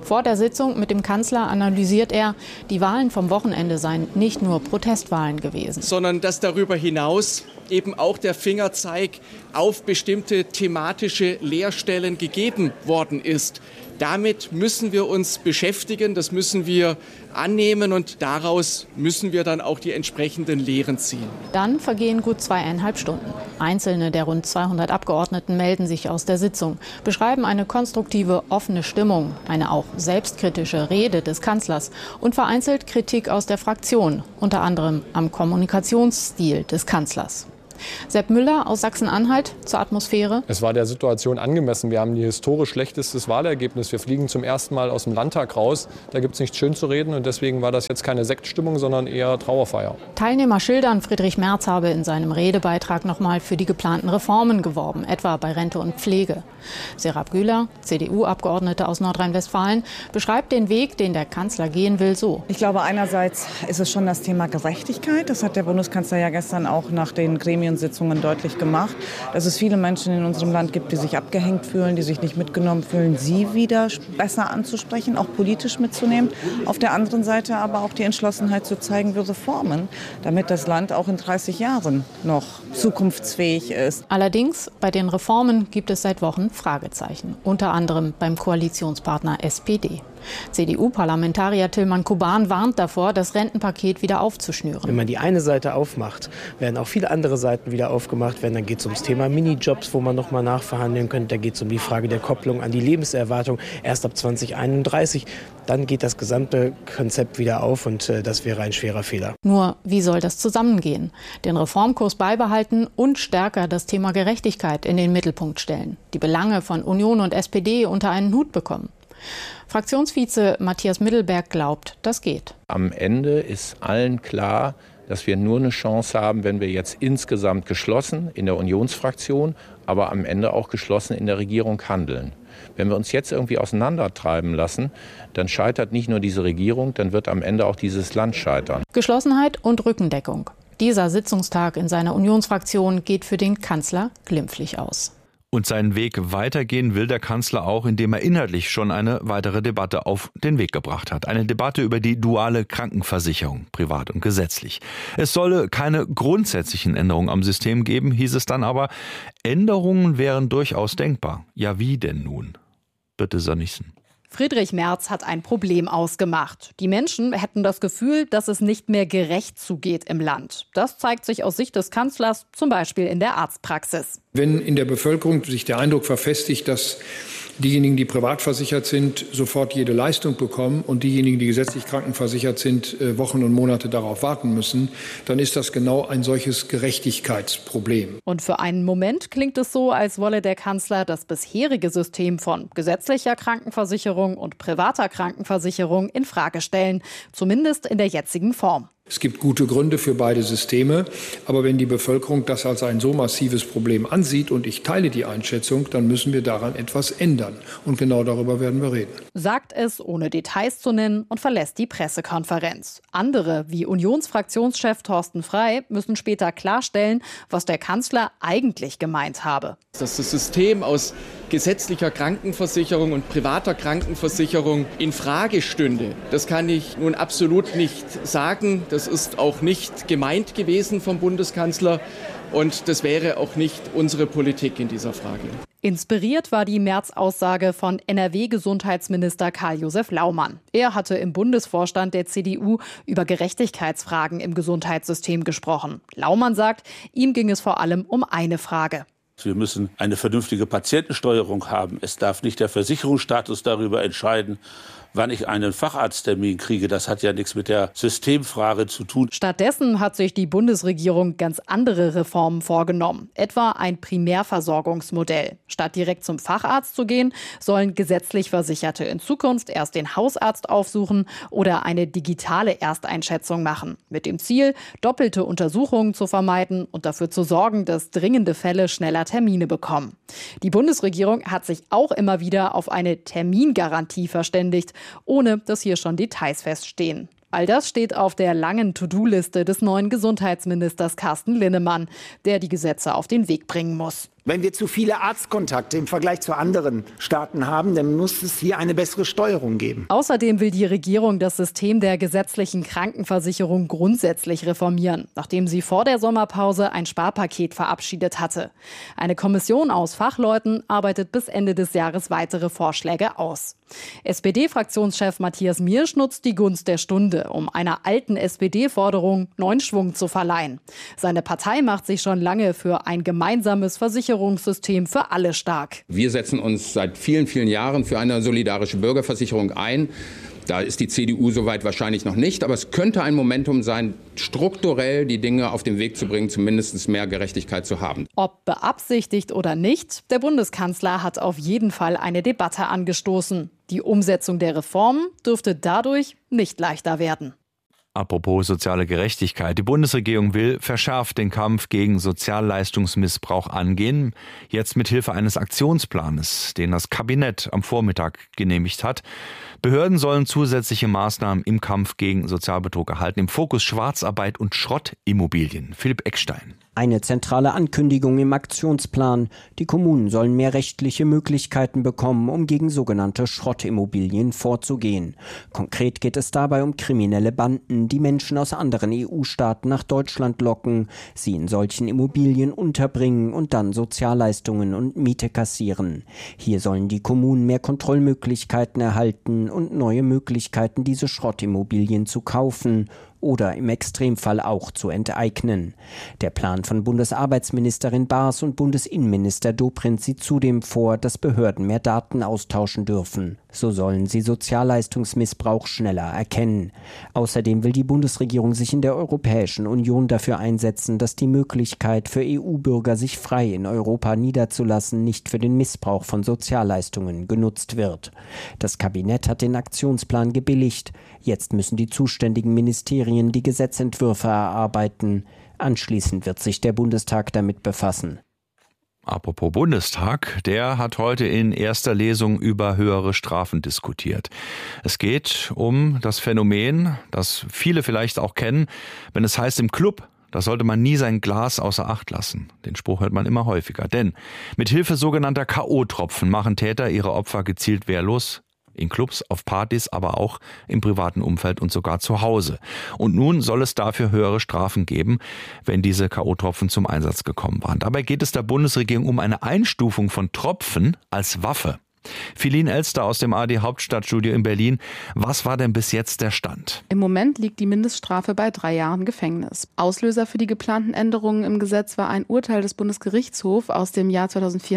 Vor der Sitzung mit dem Kanzler analysiert er, die Wahlen vom Wochenende seien nicht nur Protestwahlen gewesen, sondern dass darüber hinaus eben auch der Fingerzeig auf bestimmte thematische Leerstellen gegeben worden ist. Damit müssen wir uns beschäftigen, das müssen wir annehmen und daraus müssen wir dann auch die entsprechenden Lehren ziehen. Dann vergehen gut 2,5 Stunden. Einzelne der rund 200 Abgeordneten melden sich aus der Sitzung, beschreiben eine konstruktive, offene Stimmung, eine auch selbstkritische Rede des Kanzlers und vereinzelt Kritik aus der Fraktion, unter anderem am Kommunikationsstil des Kanzlers. Sepp Müller aus Sachsen-Anhalt zur Atmosphäre. Es war der Situation angemessen. Wir haben ein historisch schlechtestes Wahlergebnis. Wir fliegen zum ersten Mal aus dem Landtag raus. Da gibt es nichts schön zu reden und deswegen war das jetzt keine Sektstimmung, sondern eher Trauerfeier. Teilnehmer schildern, Friedrich Merz habe in seinem Redebeitrag nochmal für die geplanten Reformen geworben, etwa bei Rente und Pflege. Serap Güler, CDU-Abgeordnete aus Nordrhein-Westfalen, beschreibt den Weg, den der Kanzler gehen will, so. Ich glaube, einerseits ist es schon das Thema Gerechtigkeit. Das hat der Bundeskanzler ja gestern auch nach den Gremiensitzungen deutlich gemacht, dass es viele Menschen in unserem Land gibt, die sich abgehängt fühlen, die sich nicht mitgenommen fühlen, sie wieder besser anzusprechen, auch politisch mitzunehmen. Auf der anderen Seite aber auch die Entschlossenheit zu zeigen, wir reformen, damit das Land auch in 30 Jahren noch zukunftsfähig ist. Allerdings, bei den Reformen gibt es seit Wochen Fragezeichen, unter anderem beim Koalitionspartner SPD. CDU-Parlamentarier Tilman Kuban warnt davor, das Rentenpaket wieder aufzuschnüren. Wenn man die eine Seite aufmacht, werden auch viele andere Seiten wieder aufgemacht werden. Dann geht es ums Thema Minijobs, wo man noch mal nachverhandeln könnte. Da geht es um die Frage der Kopplung an die Lebenserwartung erst ab 2031. Dann geht das gesamte Konzept wieder auf und das wäre ein schwerer Fehler. Nur, wie soll das zusammengehen? Den Reformkurs beibehalten und stärker das Thema Gerechtigkeit in den Mittelpunkt stellen. Die Belange von Union und SPD unter einen Hut bekommen. Fraktionsvize Matthias Middelberg glaubt, das geht. Am Ende ist allen klar, dass wir nur eine Chance haben, wenn wir jetzt insgesamt geschlossen in der Unionsfraktion, aber am Ende auch geschlossen in der Regierung handeln. Wenn wir uns jetzt irgendwie auseinandertreiben lassen, dann scheitert nicht nur diese Regierung, dann wird am Ende auch dieses Land scheitern. Geschlossenheit und Rückendeckung. Dieser Sitzungstag in seiner Unionsfraktion geht für den Kanzler glimpflich aus. Und seinen Weg weitergehen will der Kanzler auch, indem er inhaltlich schon eine weitere Debatte auf den Weg gebracht hat. Eine Debatte über die duale Krankenversicherung, privat und gesetzlich. Es solle keine grundsätzlichen Änderungen am System geben, hieß es dann aber. Änderungen wären durchaus denkbar. Ja, wie denn nun? Bitte, Sönnigsen. Friedrich Merz hat ein Problem ausgemacht. Die Menschen hätten das Gefühl, dass es nicht mehr gerecht zugeht im Land. Das zeigt sich aus Sicht des Kanzlers zum Beispiel in der Arztpraxis. Wenn in der Bevölkerung sich der Eindruck verfestigt, dass diejenigen, die privat versichert sind, sofort jede Leistung bekommen und diejenigen, die gesetzlich krankenversichert sind, Wochen und Monate darauf warten müssen, dann ist das genau ein solches Gerechtigkeitsproblem. Und für einen Moment klingt es so, als wolle der Kanzler das bisherige System von gesetzlicher Krankenversicherung und privater Krankenversicherung in Frage stellen, zumindest in der jetzigen Form. Es gibt gute Gründe für beide Systeme, aber wenn die Bevölkerung das als ein so massives Problem ansieht, und ich teile die Einschätzung, dann müssen wir daran etwas ändern. Und genau darüber werden wir reden. Sagt es, ohne Details zu nennen, und verlässt die Pressekonferenz. Andere, wie Unionsfraktionschef Thorsten Frey, müssen später klarstellen, was der Kanzler eigentlich gemeint habe. Dass das System aus gesetzlicher Krankenversicherung und privater Krankenversicherung in Frage stünde, das kann ich nun absolut nicht sagen. Das ist auch nicht gemeint gewesen vom Bundeskanzler und das wäre auch nicht unsere Politik in dieser Frage. Inspiriert war die Merz-Aussage von NRW-Gesundheitsminister Karl-Josef Laumann. Er hatte im Bundesvorstand der CDU über Gerechtigkeitsfragen im Gesundheitssystem gesprochen. Laumann sagt, ihm ging es vor allem um eine Frage. Wir müssen eine vernünftige Patientensteuerung haben. Es darf nicht der Versicherungsstatus darüber entscheiden, wann ich einen Facharzttermin kriege. Das hat ja nichts mit der Systemfrage zu tun. Stattdessen hat sich die Bundesregierung ganz andere Reformen vorgenommen. Etwa ein Primärversorgungsmodell. Statt direkt zum Facharzt zu gehen, sollen gesetzlich Versicherte in Zukunft erst den Hausarzt aufsuchen oder eine digitale Ersteinschätzung machen. Mit dem Ziel, doppelte Untersuchungen zu vermeiden und dafür zu sorgen, dass dringende Fälle schneller Termine bekommen. Die Bundesregierung hat sich auch immer wieder auf eine Termingarantie verständigt, ohne dass hier schon Details feststehen. All das steht auf der langen To-Do-Liste des neuen Gesundheitsministers Carsten Linnemann, der die Gesetze auf den Weg bringen muss. Wenn wir zu viele Arztkontakte im Vergleich zu anderen Staaten haben, dann muss es hier eine bessere Steuerung geben. Außerdem will die Regierung das System der gesetzlichen Krankenversicherung grundsätzlich reformieren, nachdem sie vor der Sommerpause ein Sparpaket verabschiedet hatte. Eine Kommission aus Fachleuten arbeitet bis Ende des Jahres weitere Vorschläge aus. SPD-Fraktionschef Matthias Miersch nutzt die Gunst der Stunde, um einer alten SPD-Forderung neuen Schwung zu verleihen. Seine Partei macht sich schon lange für ein gemeinsames Versicherungssystem für alle stark. Wir setzen uns seit vielen, vielen Jahren für eine solidarische Bürgerversicherung ein. Da ist die CDU soweit wahrscheinlich noch nicht, aber es könnte ein Momentum sein, strukturell die Dinge auf den Weg zu bringen, zumindest mehr Gerechtigkeit zu haben. Ob beabsichtigt oder nicht, der Bundeskanzler hat auf jeden Fall eine Debatte angestoßen. Die Umsetzung der Reformen dürfte dadurch nicht leichter werden. Apropos soziale Gerechtigkeit. Die Bundesregierung will verschärft den Kampf gegen Sozialleistungsmissbrauch angehen. Jetzt mit Hilfe eines Aktionsplanes, den das Kabinett am Vormittag genehmigt hat. Behörden sollen zusätzliche Maßnahmen im Kampf gegen Sozialbetrug erhalten. Im Fokus Schwarzarbeit und Schrottimmobilien. Philipp Eckstein. Eine zentrale Ankündigung im Aktionsplan. Die Kommunen sollen mehr rechtliche Möglichkeiten bekommen, um gegen sogenannte Schrottimmobilien vorzugehen. Konkret geht es dabei um kriminelle Banden, die Menschen aus anderen EU-Staaten nach Deutschland locken, sie in solchen Immobilien unterbringen und dann Sozialleistungen und Miete kassieren. Hier sollen die Kommunen mehr Kontrollmöglichkeiten erhalten und neue Möglichkeiten, diese Schrottimmobilien zu kaufen oder im Extremfall auch zu enteignen. Der Plan von Bundesarbeitsministerin Baas und Bundesinnenminister Dobrindt sieht zudem vor, dass Behörden mehr Daten austauschen dürfen. So sollen sie Sozialleistungsmissbrauch schneller erkennen. Außerdem will die Bundesregierung sich in der Europäischen Union dafür einsetzen, dass die Möglichkeit für EU-Bürger, sich frei in Europa niederzulassen, nicht für den Missbrauch von Sozialleistungen genutzt wird. Das Kabinett hat den Aktionsplan gebilligt. Jetzt müssen die zuständigen Ministerien die Gesetzentwürfe erarbeiten. Anschließend wird sich der Bundestag damit befassen. Apropos Bundestag, der hat heute in erster Lesung über höhere Strafen diskutiert. Es geht um das Phänomen, das viele vielleicht auch kennen, wenn es heißt im Club, da sollte man nie sein Glas außer Acht lassen. Den Spruch hört man immer häufiger. Denn mit Hilfe sogenannter K.O.-Tropfen machen Täter ihre Opfer gezielt wehrlos. In Clubs, auf Partys, aber auch im privaten Umfeld und sogar zu Hause. Und nun soll es dafür höhere Strafen geben, wenn diese K.O.-Tropfen zum Einsatz gekommen waren. Dabei geht es der Bundesregierung um eine Einstufung von Tropfen als Waffe. Philin Elster aus dem ARD Hauptstadtstudio in Berlin. Was war denn bis jetzt der Stand? Im Moment liegt die Mindeststrafe bei 3 Jahren Gefängnis. Auslöser für die geplanten Änderungen im Gesetz war ein Urteil des Bundesgerichtshofs aus dem Jahr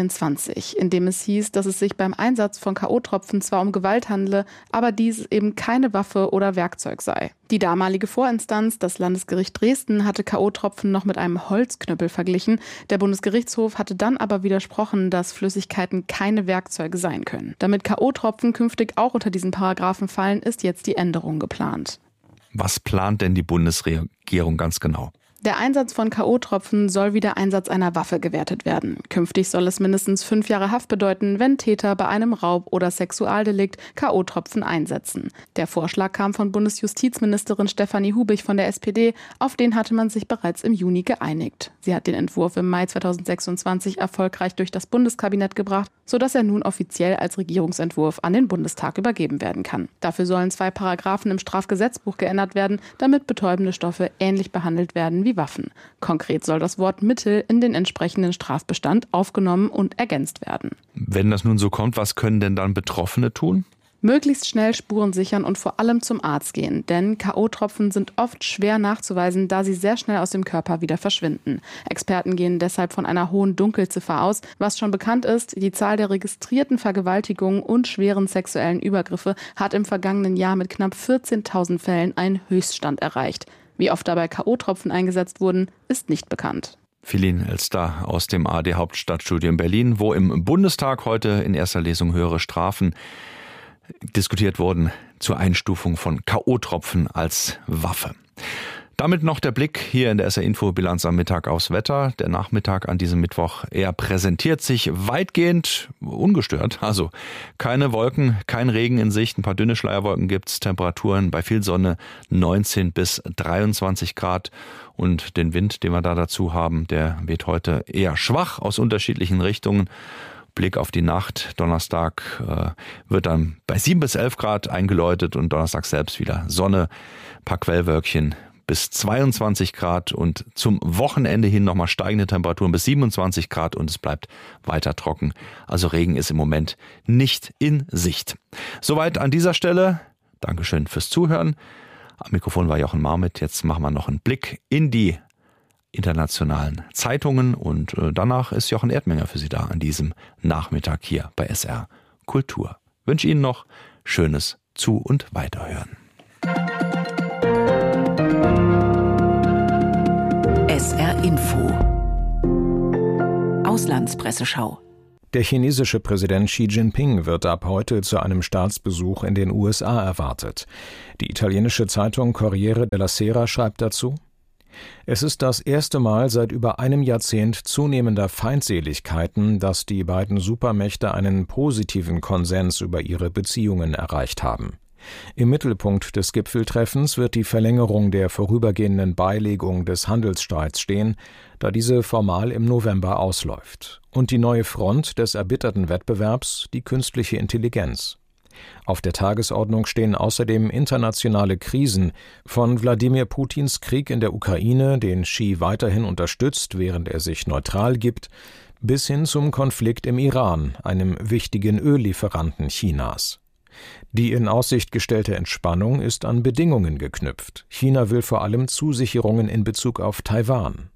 2024, in dem es hieß, dass es sich beim Einsatz von K.O.-Tropfen zwar um Gewalt handle, aber dies eben keine Waffe oder Werkzeug sei. Die damalige Vorinstanz, das Landesgericht Dresden, hatte K.O.-Tropfen noch mit einem Holzknüppel verglichen. Der Bundesgerichtshof hatte dann aber widersprochen, dass Flüssigkeiten keine Werkzeuge seien können. Damit K.O.-Tropfen künftig auch unter diesen Paragraphen fallen, ist jetzt die Änderung geplant. Was plant denn die Bundesregierung ganz genau? Der Einsatz von K.O.-Tropfen soll wie der Einsatz einer Waffe gewertet werden. Künftig soll es mindestens 5 Jahre Haft bedeuten, wenn Täter bei einem Raub- oder Sexualdelikt K.O.-Tropfen einsetzen. Der Vorschlag kam von Bundesjustizministerin Stefanie Hubich von der SPD. Auf den hatte man sich bereits im Juni geeinigt. Sie hat den Entwurf im Mai 2026 erfolgreich durch das Bundeskabinett gebracht, sodass er nun offiziell als Regierungsentwurf an den Bundestag übergeben werden kann. Dafür sollen 2 Paragraphen im Strafgesetzbuch geändert werden, damit betäubende Stoffe ähnlich behandelt werden wie Waffen. Konkret soll das Wort Mittel in den entsprechenden Strafbestand aufgenommen und ergänzt werden. Wenn das nun so kommt, was können denn dann Betroffene tun? Möglichst schnell Spuren sichern und vor allem zum Arzt gehen, denn K.O.-Tropfen sind oft schwer nachzuweisen, da sie sehr schnell aus dem Körper wieder verschwinden. Experten gehen deshalb von einer hohen Dunkelziffer aus. Was schon bekannt ist, die Zahl der registrierten Vergewaltigungen und schweren sexuellen Übergriffe hat im vergangenen Jahr mit knapp 14.000 Fällen einen Höchststand erreicht. Wie oft dabei K.O.-Tropfen eingesetzt wurden, ist nicht bekannt. Philin Elster aus dem ARD Hauptstadtstudio in Berlin, wo im Bundestag heute in erster Lesung höhere Strafen diskutiert wurden zur Einstufung von K.O.-Tropfen als Waffe. Damit noch der Blick hier in der SR-Info-Bilanz am Mittag aufs Wetter. Der Nachmittag an diesem Mittwoch, er präsentiert sich weitgehend ungestört. Also keine Wolken, kein Regen in Sicht, ein paar dünne Schleierwolken gibt's, Temperaturen bei viel Sonne 19 bis 23 Grad. Und den Wind, den wir da dazu haben, der weht heute eher schwach aus unterschiedlichen Richtungen. Blick auf die Nacht. Donnerstag wird dann bei 7 bis 11 Grad eingeläutet und Donnerstag selbst wieder Sonne, ein paar Quellwölkchen bis 22 Grad und zum Wochenende hin nochmal steigende Temperaturen bis 27 Grad und es bleibt weiter trocken. Also Regen ist im Moment nicht in Sicht. Soweit an dieser Stelle. Dankeschön fürs Zuhören. Am Mikrofon war Jochen Marmit. Jetzt machen wir noch einen Blick in die internationalen Zeitungen und danach ist Jochen Erdmenger für Sie da an diesem Nachmittag hier bei SR Kultur. Ich wünsche Ihnen noch schönes Zu- und Weiterhören. SR Info Auslandspresseschau. Der chinesische Präsident Xi Jinping wird ab heute zu einem Staatsbesuch in den USA erwartet. Die italienische Zeitung Corriere della Sera schreibt dazu: Es ist das erste Mal seit über einem Jahrzehnt zunehmender Feindseligkeiten, dass die beiden Supermächte einen positiven Konsens über ihre Beziehungen erreicht haben. Im Mittelpunkt des Gipfeltreffens wird die Verlängerung der vorübergehenden Beilegung des Handelsstreits stehen, da diese formal im November ausläuft. Und die neue Front des erbitterten Wettbewerbs, die künstliche Intelligenz. Auf der Tagesordnung stehen außerdem internationale Krisen, von Wladimir Putins Krieg in der Ukraine, den Xi weiterhin unterstützt, während er sich neutral gibt, bis hin zum Konflikt im Iran, einem wichtigen Öllieferanten Chinas. Die in Aussicht gestellte Entspannung ist an Bedingungen geknüpft. China will vor allem Zusicherungen in Bezug auf Taiwan.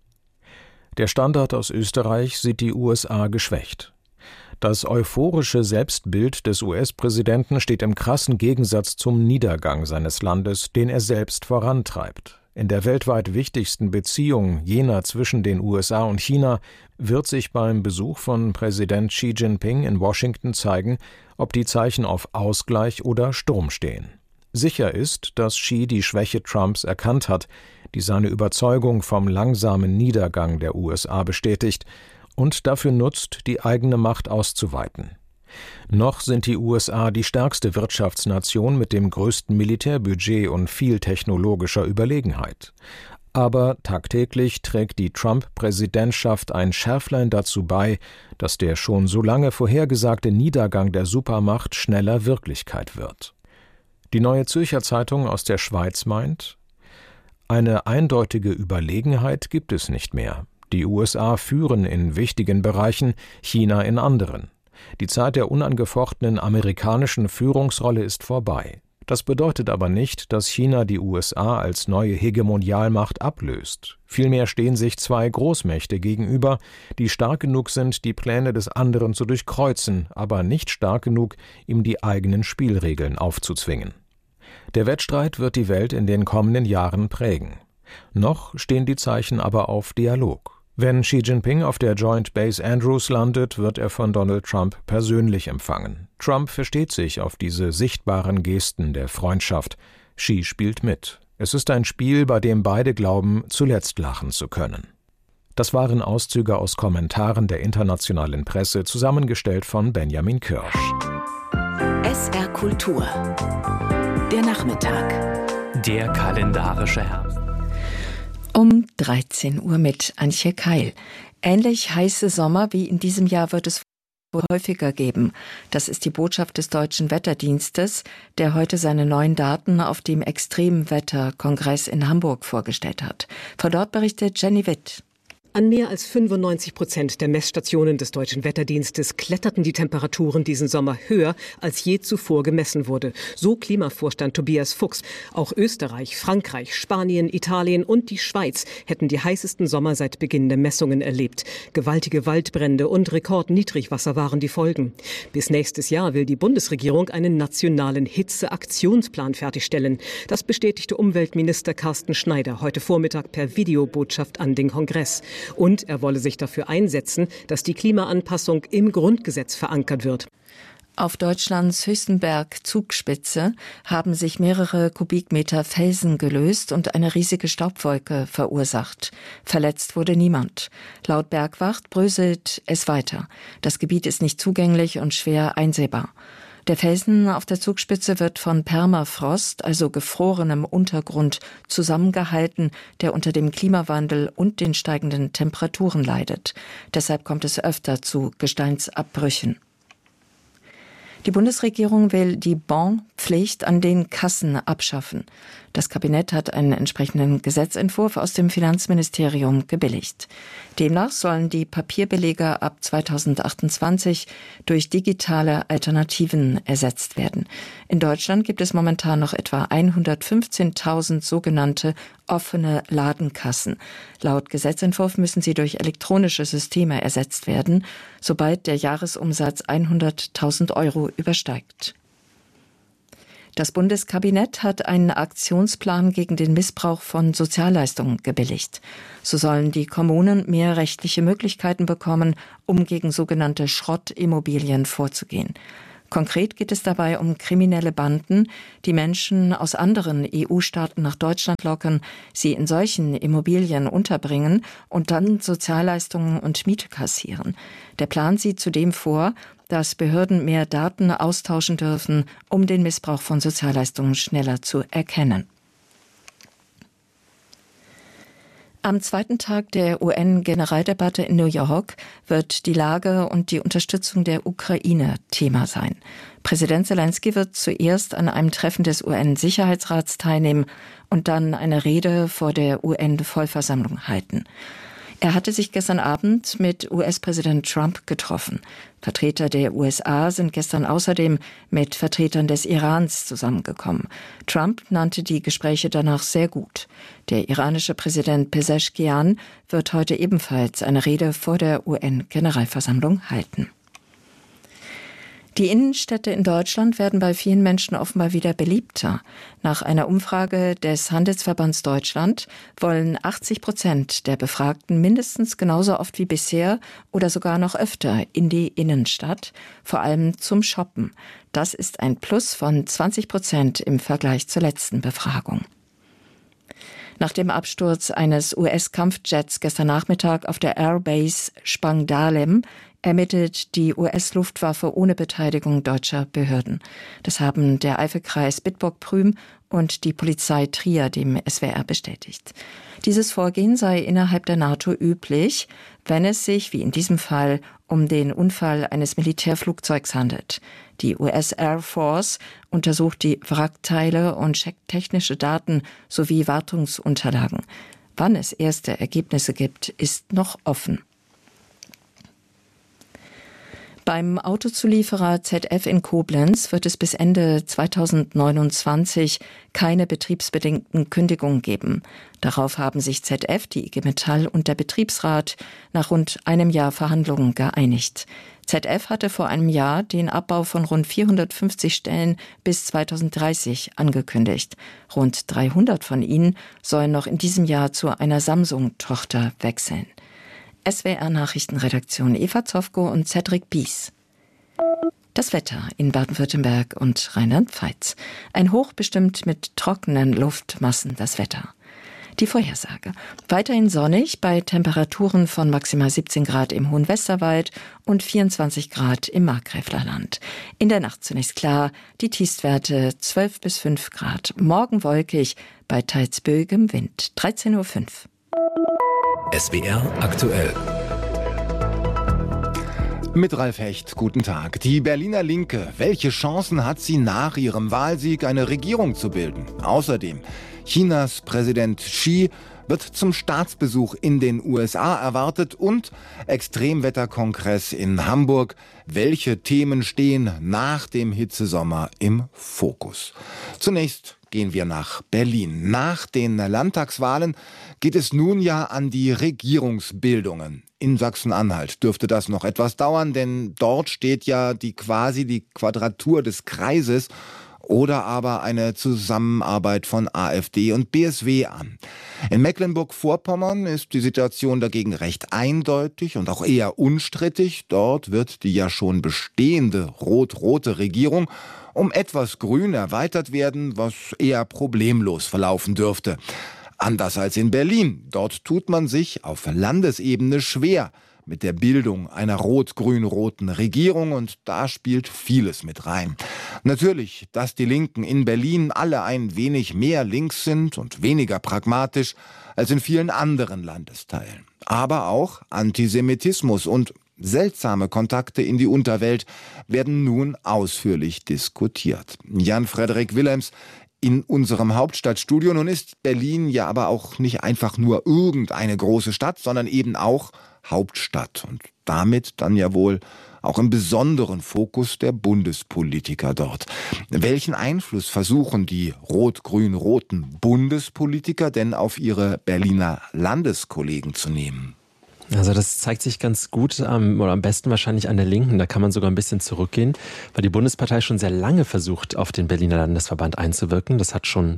Der Standard aus Österreich sieht die USA geschwächt. Das euphorische Selbstbild des US-Präsidenten steht im krassen Gegensatz zum Niedergang seines Landes, den er selbst vorantreibt. In der weltweit wichtigsten Beziehung, jener zwischen den USA und China, wird sich beim Besuch von Präsident Xi Jinping in Washington zeigen, ob die Zeichen auf Ausgleich oder Sturm stehen. Sicher ist, dass Xi die Schwäche Trumps erkannt hat, die seine Überzeugung vom langsamen Niedergang der USA bestätigt und dafür nutzt, die eigene Macht auszuweiten. Noch sind die USA die stärkste Wirtschaftsnation mit dem größten Militärbudget und viel technologischer Überlegenheit. Aber tagtäglich trägt die Trump-Präsidentschaft ein Schärflein dazu bei, dass der schon so lange vorhergesagte Niedergang der Supermacht schneller Wirklichkeit wird. Die Neue Zürcher Zeitung aus der Schweiz meint: Eine eindeutige Überlegenheit gibt es nicht mehr. Die USA führen in wichtigen Bereichen, China in anderen. Die Zeit der unangefochtenen amerikanischen Führungsrolle ist vorbei. Das bedeutet aber nicht, dass China die USA als neue Hegemonialmacht ablöst. Vielmehr stehen sich zwei Großmächte gegenüber, die stark genug sind, die Pläne des anderen zu durchkreuzen, aber nicht stark genug, ihm die eigenen Spielregeln aufzuzwingen. Der Wettstreit wird die Welt in den kommenden Jahren prägen. Noch stehen die Zeichen aber auf Dialog. Wenn Xi Jinping auf der Joint Base Andrews landet, wird er von Donald Trump persönlich empfangen. Trump versteht sich auf diese sichtbaren Gesten der Freundschaft. Xi spielt mit. Es ist ein Spiel, bei dem beide glauben, zuletzt lachen zu können. Das waren Auszüge aus Kommentaren der internationalen Presse, zusammengestellt von Benjamin Kirsch. SR Kultur. Der Nachmittag. Der kalendarische Herbst. Um 13 Uhr mit Antje Keil. Ähnlich heiße Sommer wie in diesem Jahr wird es häufiger geben. Das ist die Botschaft des Deutschen Wetterdienstes, der heute seine neuen Daten auf dem Extremwetterkongress in Hamburg vorgestellt hat. Von dort berichtet Jenny Witt. An mehr als 95% der Messstationen des Deutschen Wetterdienstes kletterten die Temperaturen diesen Sommer höher, als je zuvor gemessen wurde. So Klimavorstand Tobias Fuchs. Auch Österreich, Frankreich, Spanien, Italien und die Schweiz hätten die heißesten Sommer seit Beginn der Messungen erlebt. Gewaltige Waldbrände und Rekordniedrigwasser waren die Folgen. Bis nächstes Jahr will die Bundesregierung einen nationalen Hitzeaktionsplan fertigstellen. Das bestätigte Umweltminister Carsten Schneider heute Vormittag per Videobotschaft an den Kongress. Und er wolle sich dafür einsetzen, dass die Klimaanpassung im Grundgesetz verankert wird. Auf Deutschlands höchsten Berg Zugspitze haben sich mehrere Kubikmeter Felsen gelöst und eine riesige Staubwolke verursacht. Verletzt wurde niemand. Laut Bergwacht bröselt es weiter. Das Gebiet ist nicht zugänglich und schwer einsehbar. Der Felsen auf der Zugspitze wird von Permafrost, also gefrorenem Untergrund, zusammengehalten, der unter dem Klimawandel und den steigenden Temperaturen leidet. Deshalb kommt es öfter zu Gesteinsabbrüchen. Die Bundesregierung will die Bonpflicht an den Kassen abschaffen. Das Kabinett hat einen entsprechenden Gesetzentwurf aus dem Finanzministerium gebilligt. Demnach sollen die Papierbelege ab 2028 durch digitale Alternativen ersetzt werden. In Deutschland gibt es momentan noch etwa 115.000 sogenannte offene Ladenkassen. Laut Gesetzentwurf müssen sie durch elektronische Systeme ersetzt werden, sobald der Jahresumsatz 100.000 Euro übersteigt. Das Bundeskabinett hat einen Aktionsplan gegen den Missbrauch von Sozialleistungen gebilligt. So sollen die Kommunen mehr rechtliche Möglichkeiten bekommen, um gegen sogenannte Schrottimmobilien vorzugehen. Konkret geht es dabei um kriminelle Banden, die Menschen aus anderen EU-Staaten nach Deutschland locken, sie in solchen Immobilien unterbringen und dann Sozialleistungen und Miete kassieren. Der Plan sieht zudem vor, dass Behörden mehr Daten austauschen dürfen, um den Missbrauch von Sozialleistungen schneller zu erkennen. Am zweiten Tag der UN-Generaldebatte in New York wird die Lage und die Unterstützung der Ukraine Thema sein. Präsident Zelensky wird zuerst an einem Treffen des UN-Sicherheitsrats teilnehmen und dann eine Rede vor der UN-Vollversammlung halten. Er hatte sich gestern Abend mit US-Präsident Trump getroffen. Vertreter der USA sind gestern außerdem mit Vertretern des Irans zusammengekommen. Trump nannte die Gespräche danach sehr gut. Der iranische Präsident Pezeshkian wird heute ebenfalls eine Rede vor der UN-Generalversammlung halten. Die Innenstädte in Deutschland werden bei vielen Menschen offenbar wieder beliebter. Nach einer Umfrage des Handelsverbands Deutschland wollen 80% der Befragten mindestens genauso oft wie bisher oder sogar noch öfter in die Innenstadt, vor allem zum Shoppen. Das ist ein Plus von 20% im Vergleich zur letzten Befragung. Nach dem Absturz eines US-Kampfjets gestern Nachmittag auf der Airbase Spangdahlem ermittelt die US-Luftwaffe ohne Beteiligung deutscher Behörden. Das haben der Eifelkreis Bitburg-Prüm und die Polizei Trier dem SWR bestätigt. Dieses Vorgehen sei innerhalb der NATO üblich, wenn es sich, wie in diesem Fall, um den Unfall eines Militärflugzeugs handelt. Die US Air Force untersucht die Wrackteile und checkt technische Daten sowie Wartungsunterlagen. Wann es erste Ergebnisse gibt, ist noch offen. Beim Autozulieferer ZF in Koblenz wird es bis Ende 2029 keine betriebsbedingten Kündigungen geben. Darauf haben sich ZF, die IG Metall und der Betriebsrat nach rund einem Jahr Verhandlungen geeinigt. ZF hatte vor einem Jahr den Abbau von rund 450 Stellen bis 2030 angekündigt. Rund 300 von ihnen sollen noch in diesem Jahr zu einer Samsung-Tochter wechseln. SWR-Nachrichtenredaktion Eva Zofko und Cedric Bies. Das Wetter in Baden-Württemberg und Rheinland-Pfalz. Ein Hoch bestimmt mit trockenen Luftmassen das Wetter. Die Vorhersage. Weiterhin sonnig bei Temperaturen von maximal 17 Grad im Hohen Westerwald und 24 Grad im Markgräflerland. In der Nacht zunächst klar, die Tiefstwerte 12 bis 5 Grad. Morgen wolkig bei teils böigem Wind. 13.05 Uhr. SWR aktuell. Mit Ralf Hecht, guten Tag. Die Berliner Linke, welche Chancen hat sie nach ihrem Wahlsieg, eine Regierung zu bilden? Außerdem, Chinas Präsident Xi wird zum Staatsbesuch in den USA erwartet und Extremwetterkongress in Hamburg. Welche Themen stehen nach dem Hitzesommer im Fokus? Zunächst gehen wir nach Berlin. Nach den Landtagswahlen geht es nun ja an die Regierungsbildungen. In Sachsen-Anhalt dürfte das noch etwas dauern, denn dort steht ja quasi die Quadratur des Kreises. oder aber eine Zusammenarbeit von AfD und BSW an. In Mecklenburg-Vorpommern ist die Situation dagegen recht eindeutig und auch eher unstrittig. Dort wird die ja schon bestehende rot-rote Regierung um etwas grün erweitert werden, was eher problemlos verlaufen dürfte. Anders als in Berlin. Dort tut man sich auf Landesebene schwer mit der Bildung einer rot-grün-roten Regierung, und da spielt vieles mit rein. Natürlich, dass die Linken in Berlin alle ein wenig mehr links sind und weniger pragmatisch als in vielen anderen Landesteilen. Aber auch Antisemitismus und seltsame Kontakte in die Unterwelt werden nun ausführlich diskutiert. Jan-Frederik Willems in unserem Hauptstadtstudio. Nun ist Berlin ja aber auch nicht einfach nur irgendeine große Stadt, sondern eben auch Hauptstadt und damit dann ja wohl auch im besonderen Fokus der Bundespolitiker dort. Welchen Einfluss versuchen die rot-grün-roten Bundespolitiker denn auf ihre Berliner Landeskollegen zu nehmen? Also das zeigt sich ganz gut oder am besten wahrscheinlich an der Linken. Da kann man sogar ein bisschen zurückgehen, weil die Bundespartei schon sehr lange versucht, auf den Berliner Landesverband einzuwirken. Das hat schon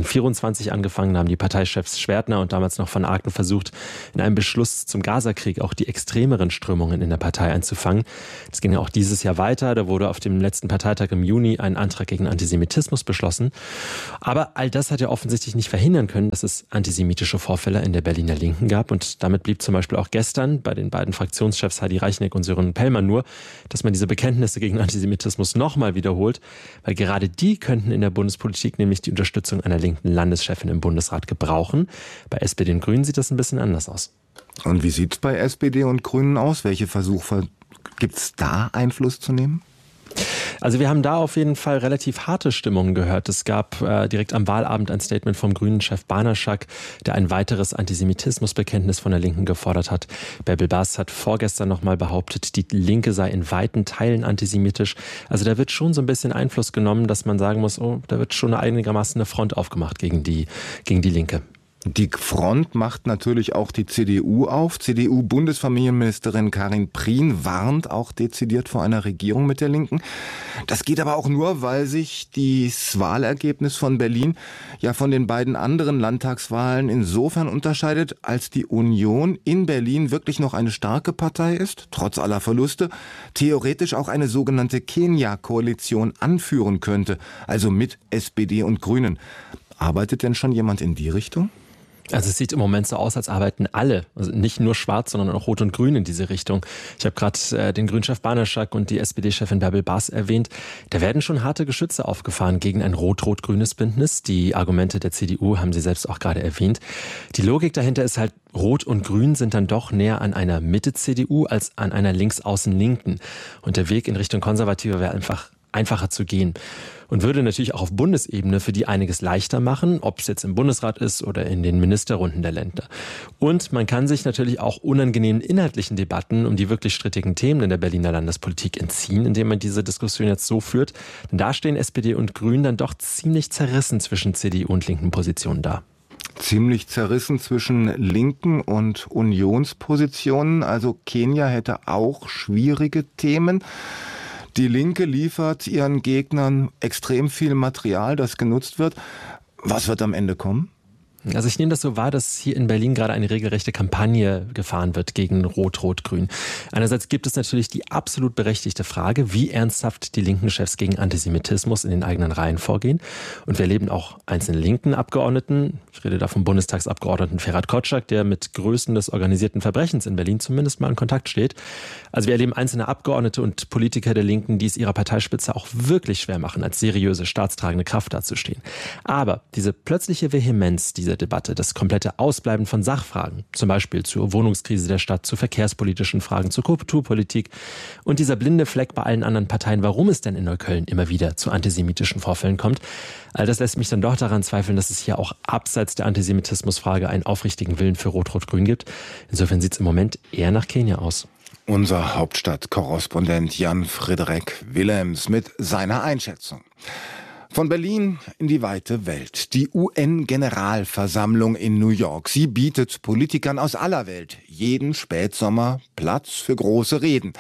2024 angefangen. Da haben die Parteichefs Schwertner und damals noch von Aken versucht, in einem Beschluss zum Gazakrieg auch die extremeren Strömungen in der Partei einzufangen. Das ging ja auch dieses Jahr weiter. Da wurde auf dem letzten Parteitag im Juni ein Antrag gegen Antisemitismus beschlossen. Aber all das hat ja offensichtlich nicht verhindern können, dass es antisemitische Vorfälle in der Berliner Linken gab. Und damit blieb zum Beispiel auch gestern bei den beiden Fraktionschefs Heidi Reichneck und Sören Pellmann nur, dass man diese Bekenntnisse gegen Antisemitismus nochmal wiederholt, weil gerade die könnten in der Bundespolitik nämlich die Unterstützung einer linken Landeschefin im Bundesrat gebrauchen. Bei SPD und Grünen sieht das ein bisschen anders aus. Und wie sieht es bei SPD und Grünen aus? Welche Versuche gibt es da, Einfluss zu nehmen? Also wir haben da auf jeden Fall relativ harte Stimmungen gehört. Es gab direkt am Wahlabend ein Statement vom Grünen-Chef Banaschak, der ein weiteres Antisemitismusbekenntnis von der Linken gefordert hat. Bärbel Baas hat vorgestern nochmal behauptet, die Linke sei in weiten Teilen antisemitisch. Also da wird schon so ein bisschen Einfluss genommen, dass man sagen muss, oh, da wird schon einigermaßen eine Front aufgemacht gegen die Linke. Die Front macht natürlich auch die CDU auf. CDU-Bundesfamilienministerin Karin Prien warnt auch dezidiert vor einer Regierung mit der Linken. Das geht aber auch nur, weil sich das Wahlergebnis von Berlin ja von den beiden anderen Landtagswahlen insofern unterscheidet, als die Union in Berlin wirklich noch eine starke Partei ist, trotz aller Verluste, theoretisch auch eine sogenannte Kenia-Koalition anführen könnte, also mit SPD und Grünen. Arbeitet denn schon jemand in die Richtung? Also es sieht im Moment so aus, als arbeiten alle, also nicht nur Schwarz, sondern auch Rot und Grün in diese Richtung. Ich habe gerade den Grünchef Banaschak und die SPD-Chefin Bärbel Baas erwähnt. Da werden schon harte Geschütze aufgefahren gegen ein rot-rot-grünes Bündnis. Die Argumente der CDU haben Sie selbst auch gerade erwähnt. Die Logik dahinter ist halt, Rot und Grün sind dann doch näher an einer Mitte-CDU als an einer links-außen-Linken. Und der Weg in Richtung Konservative wäre einfacher zu gehen. Und würde natürlich auch auf Bundesebene für die einiges leichter machen, ob es jetzt im Bundesrat ist oder in den Ministerrunden der Länder. Und man kann sich natürlich auch unangenehmen inhaltlichen Debatten um die wirklich strittigen Themen in der Berliner Landespolitik entziehen, indem man diese Diskussion jetzt so führt. Denn da stehen SPD und Grünen dann doch ziemlich zerrissen zwischen CDU und linken Positionen da. Ziemlich zerrissen zwischen linken und Unionspositionen. Also Kenia hätte auch schwierige Themen. Die Linke liefert ihren Gegnern extrem viel Material, das genutzt wird. Was wird am Ende kommen? Also ich nehme das so wahr, dass hier in Berlin gerade eine regelrechte Kampagne gefahren wird gegen Rot-Rot-Grün. Einerseits gibt es natürlich die absolut berechtigte Frage, wie ernsthaft die linken Chefs gegen Antisemitismus in den eigenen Reihen vorgehen. Und wir erleben auch einzelne linken Abgeordneten, ich rede da vom Bundestagsabgeordneten Ferhat Kotschak, der mit Größen des organisierten Verbrechens in Berlin zumindest mal in Kontakt steht. Also wir erleben einzelne Abgeordnete und Politiker der Linken, die es ihrer Parteispitze auch wirklich schwer machen, als seriöse, staatstragende Kraft dazustehen. Aber diese plötzliche Vehemenz dieser Debatte, das komplette Ausbleiben von Sachfragen, zum Beispiel zur Wohnungskrise der Stadt, zu verkehrspolitischen Fragen, zur Kulturpolitik und dieser blinde Fleck bei allen anderen Parteien, warum es denn in Neukölln immer wieder zu antisemitischen Vorfällen kommt, all das lässt mich dann doch daran zweifeln, dass es hier auch abseits der Antisemitismusfrage einen aufrichtigen Willen für Rot-Rot-Grün gibt. Insofern sieht es im Moment eher nach Kenia aus. Unser Hauptstadtkorrespondent Jan-Frederik Willems mit seiner Einschätzung. Von Berlin in die weite Welt. Die UN-Generalversammlung in New York. Sie bietet Politikern aus aller Welt jeden Spätsommer Platz für große Reden.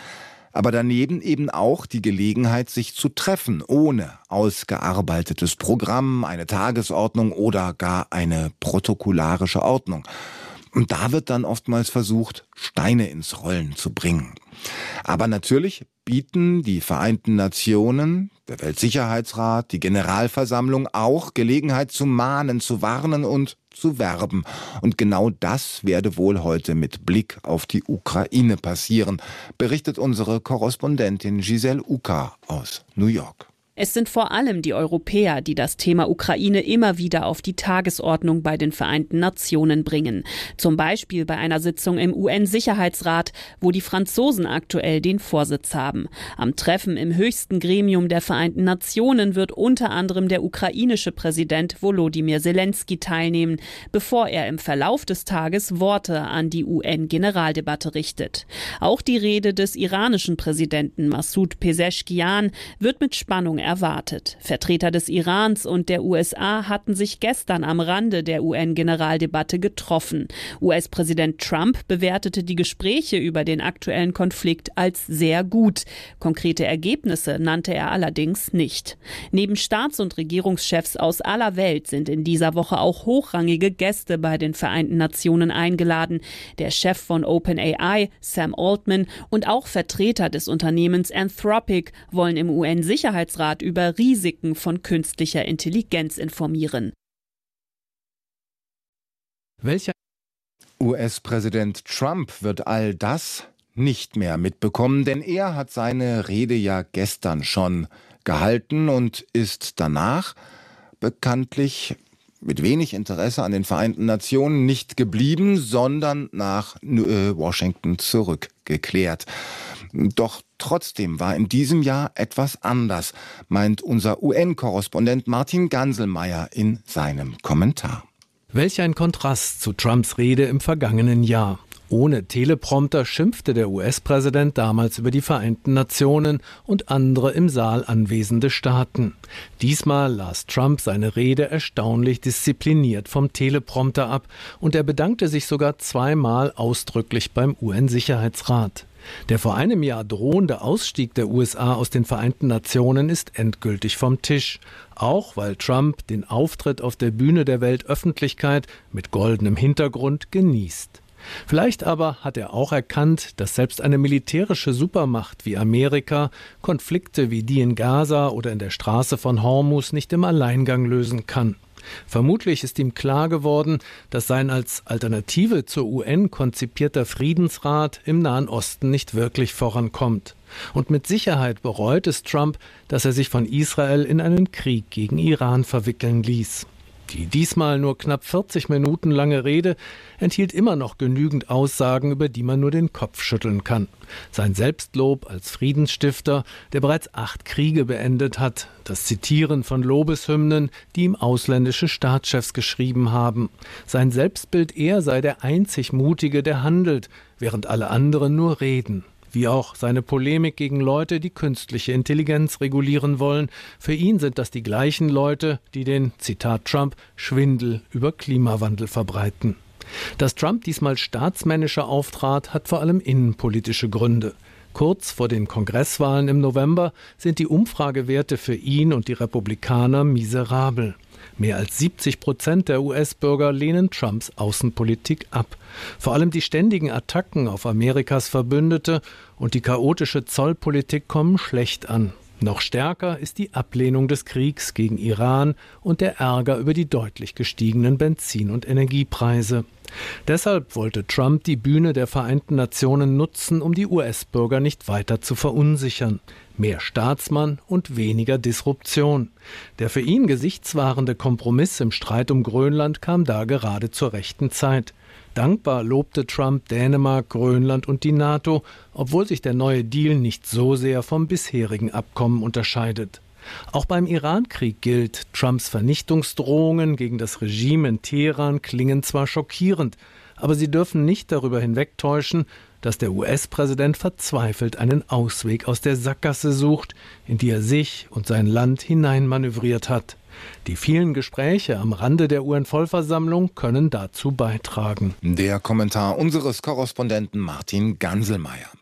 Aber daneben eben auch die Gelegenheit, sich zu treffen, ohne ausgearbeitetes Programm, eine Tagesordnung oder gar eine protokollarische Ordnung. Und da wird dann oftmals versucht, Steine ins Rollen zu bringen. Aber natürlich bieten die Vereinten Nationen, der Weltsicherheitsrat, die Generalversammlung auch Gelegenheit zu mahnen, zu warnen und zu werben. Und genau das werde wohl heute mit Blick auf die Ukraine passieren, berichtet unsere Korrespondentin Giselle Uka aus New York. Es sind vor allem die Europäer, die das Thema Ukraine immer wieder auf die Tagesordnung bei den Vereinten Nationen bringen. Zum Beispiel bei einer Sitzung im UN-Sicherheitsrat, wo die Franzosen aktuell den Vorsitz haben. Am Treffen im höchsten Gremium der Vereinten Nationen wird unter anderem der ukrainische Präsident Volodymyr Zelensky teilnehmen, bevor er im Verlauf des Tages Worte an die UN-Generaldebatte richtet. Auch die Rede des iranischen Präsidenten Massoud Pezeshkian wird mit Spannung erwartet. Vertreter des Irans und der USA hatten sich gestern am Rande der UN-Generaldebatte getroffen. US-Präsident Trump bewertete die Gespräche über den aktuellen Konflikt als sehr gut. Konkrete Ergebnisse nannte er allerdings nicht. Neben Staats- und Regierungschefs aus aller Welt sind in dieser Woche auch hochrangige Gäste bei den Vereinten Nationen eingeladen. Der Chef von OpenAI, Sam Altman, und auch Vertreter des Unternehmens Anthropic wollen im UN-Sicherheitsrat über Risiken von künstlicher Intelligenz informieren. Welcher US-Präsident Trump wird all das nicht mehr mitbekommen, denn er hat seine Rede ja gestern schon gehalten und ist danach bekanntlich mit wenig Interesse an den Vereinten Nationen nicht geblieben, sondern nach Washington zurückgekehrt. Doch trotzdem war in diesem Jahr etwas anders, meint unser UN-Korrespondent Martin Ganselmeier in seinem Kommentar. Welch ein Kontrast zu Trumps Rede im vergangenen Jahr. Ohne Teleprompter schimpfte der US-Präsident damals über die Vereinten Nationen und andere im Saal anwesende Staaten. Diesmal las Trump seine Rede erstaunlich diszipliniert vom Teleprompter ab und er bedankte sich sogar zweimal ausdrücklich beim UN-Sicherheitsrat. Der vor einem Jahr drohende Ausstieg der USA aus den Vereinten Nationen ist endgültig vom Tisch. Auch weil Trump den Auftritt auf der Bühne der Weltöffentlichkeit mit goldenem Hintergrund genießt. Vielleicht aber hat er auch erkannt, dass selbst eine militärische Supermacht wie Amerika Konflikte wie die in Gaza oder in der Straße von Hormuz nicht im Alleingang lösen kann. Vermutlich ist ihm klar geworden, dass sein als Alternative zur UN konzipierter Friedensrat im Nahen Osten nicht wirklich vorankommt. Und mit Sicherheit bereut es Trump, dass er sich von Israel in einen Krieg gegen Iran verwickeln ließ. Die diesmal nur knapp 40 Minuten lange Rede enthielt immer noch genügend Aussagen, über die man nur den Kopf schütteln kann. Sein Selbstlob als Friedensstifter, der bereits 8 Kriege beendet hat, das Zitieren von Lobeshymnen, die ihm ausländische Staatschefs geschrieben haben. Sein Selbstbild, er sei der einzig Mutige, der handelt, während alle anderen nur reden. Wie auch seine Polemik gegen Leute, die künstliche Intelligenz regulieren wollen. Für ihn sind das die gleichen Leute, die den, Zitat Trump, Schwindel über Klimawandel verbreiten. Dass Trump diesmal staatsmännischer auftrat, hat vor allem innenpolitische Gründe. Kurz vor den Kongresswahlen im November sind die Umfragewerte für ihn und die Republikaner miserabel. Mehr als 70% der US-Bürger lehnen Trumps Außenpolitik ab. Vor allem die ständigen Attacken auf Amerikas Verbündete und die chaotische Zollpolitik kommen schlecht an. Noch stärker ist die Ablehnung des Kriegs gegen Iran und der Ärger über die deutlich gestiegenen Benzin- und Energiepreise. Deshalb wollte Trump die Bühne der Vereinten Nationen nutzen, um die US-Bürger nicht weiter zu verunsichern. Mehr Staatsmann und weniger Disruption. Der für ihn gesichtswahrende Kompromiss im Streit um Grönland kam da gerade zur rechten Zeit. Dankbar lobte Trump Dänemark, Grönland und die NATO, obwohl sich der neue Deal nicht so sehr vom bisherigen Abkommen unterscheidet. Auch beim Iran-Krieg gilt, Trumps Vernichtungsdrohungen gegen das Regime in Teheran klingen zwar schockierend, aber sie dürfen nicht darüber hinwegtäuschen, dass der US-Präsident verzweifelt einen Ausweg aus der Sackgasse sucht, in die er sich und sein Land hineinmanövriert hat. Die vielen Gespräche am Rande der UN-Vollversammlung können dazu beitragen. Der Kommentar unseres Korrespondenten Martin Ganselmeier.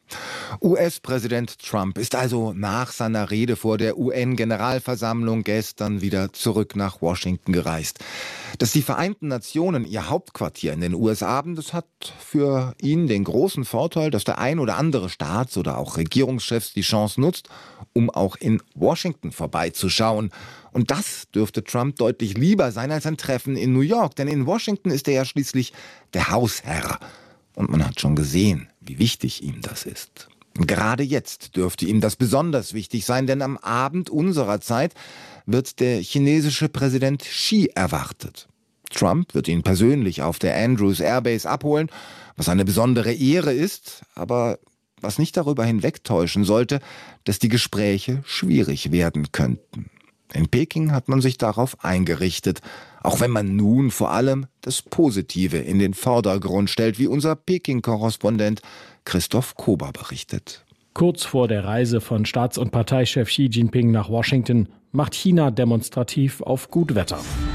US-Präsident Trump ist also nach seiner Rede vor der UN-Generalversammlung gestern wieder zurück nach Washington gereist. Dass die Vereinten Nationen ihr Hauptquartier in den USA haben, das hat für ihn den großen Vorteil, dass der ein oder andere Staats- oder auch Regierungschef die Chance nutzt, um auch in Washington vorbeizuschauen. Und das dürfte Trump deutlich lieber sein als ein Treffen in New York, denn in Washington ist er ja schließlich der Hausherr. Und man hat schon gesehen, wie wichtig ihm das ist. Gerade jetzt dürfte ihm das besonders wichtig sein, denn am Abend unserer Zeit wird der chinesische Präsident Xi erwartet. Trump wird ihn persönlich auf der Andrews Airbase abholen, was eine besondere Ehre ist, aber was nicht darüber hinwegtäuschen sollte, dass die Gespräche schwierig werden könnten. In Peking hat man sich darauf eingerichtet, auch wenn man nun vor allem das Positive in den Vordergrund stellt, wie unser Peking-Korrespondent Christoph Kober berichtet. Kurz vor der Reise von Staats- und Parteichef Xi Jinping nach Washington macht China demonstrativ auf gut Wetter.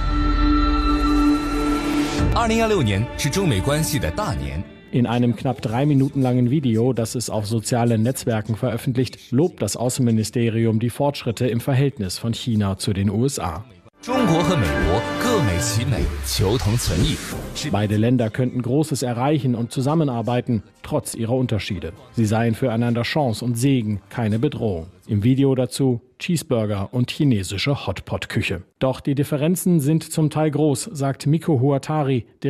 2026年是中美关系的大年。 In einem knapp 3 Minuten langen Video, das es auf sozialen Netzwerken veröffentlicht, lobt das Außenministerium die Fortschritte im Verhältnis von China zu den USA. Beide Länder könnten Großes erreichen und zusammenarbeiten, trotz ihrer Unterschiede. Sie seien füreinander Chance und Segen, keine Bedrohung. Im Video dazu Cheeseburger und chinesische Hotpot-Küche. Doch die Differenzen sind zum Teil groß, sagt Miko Huatari,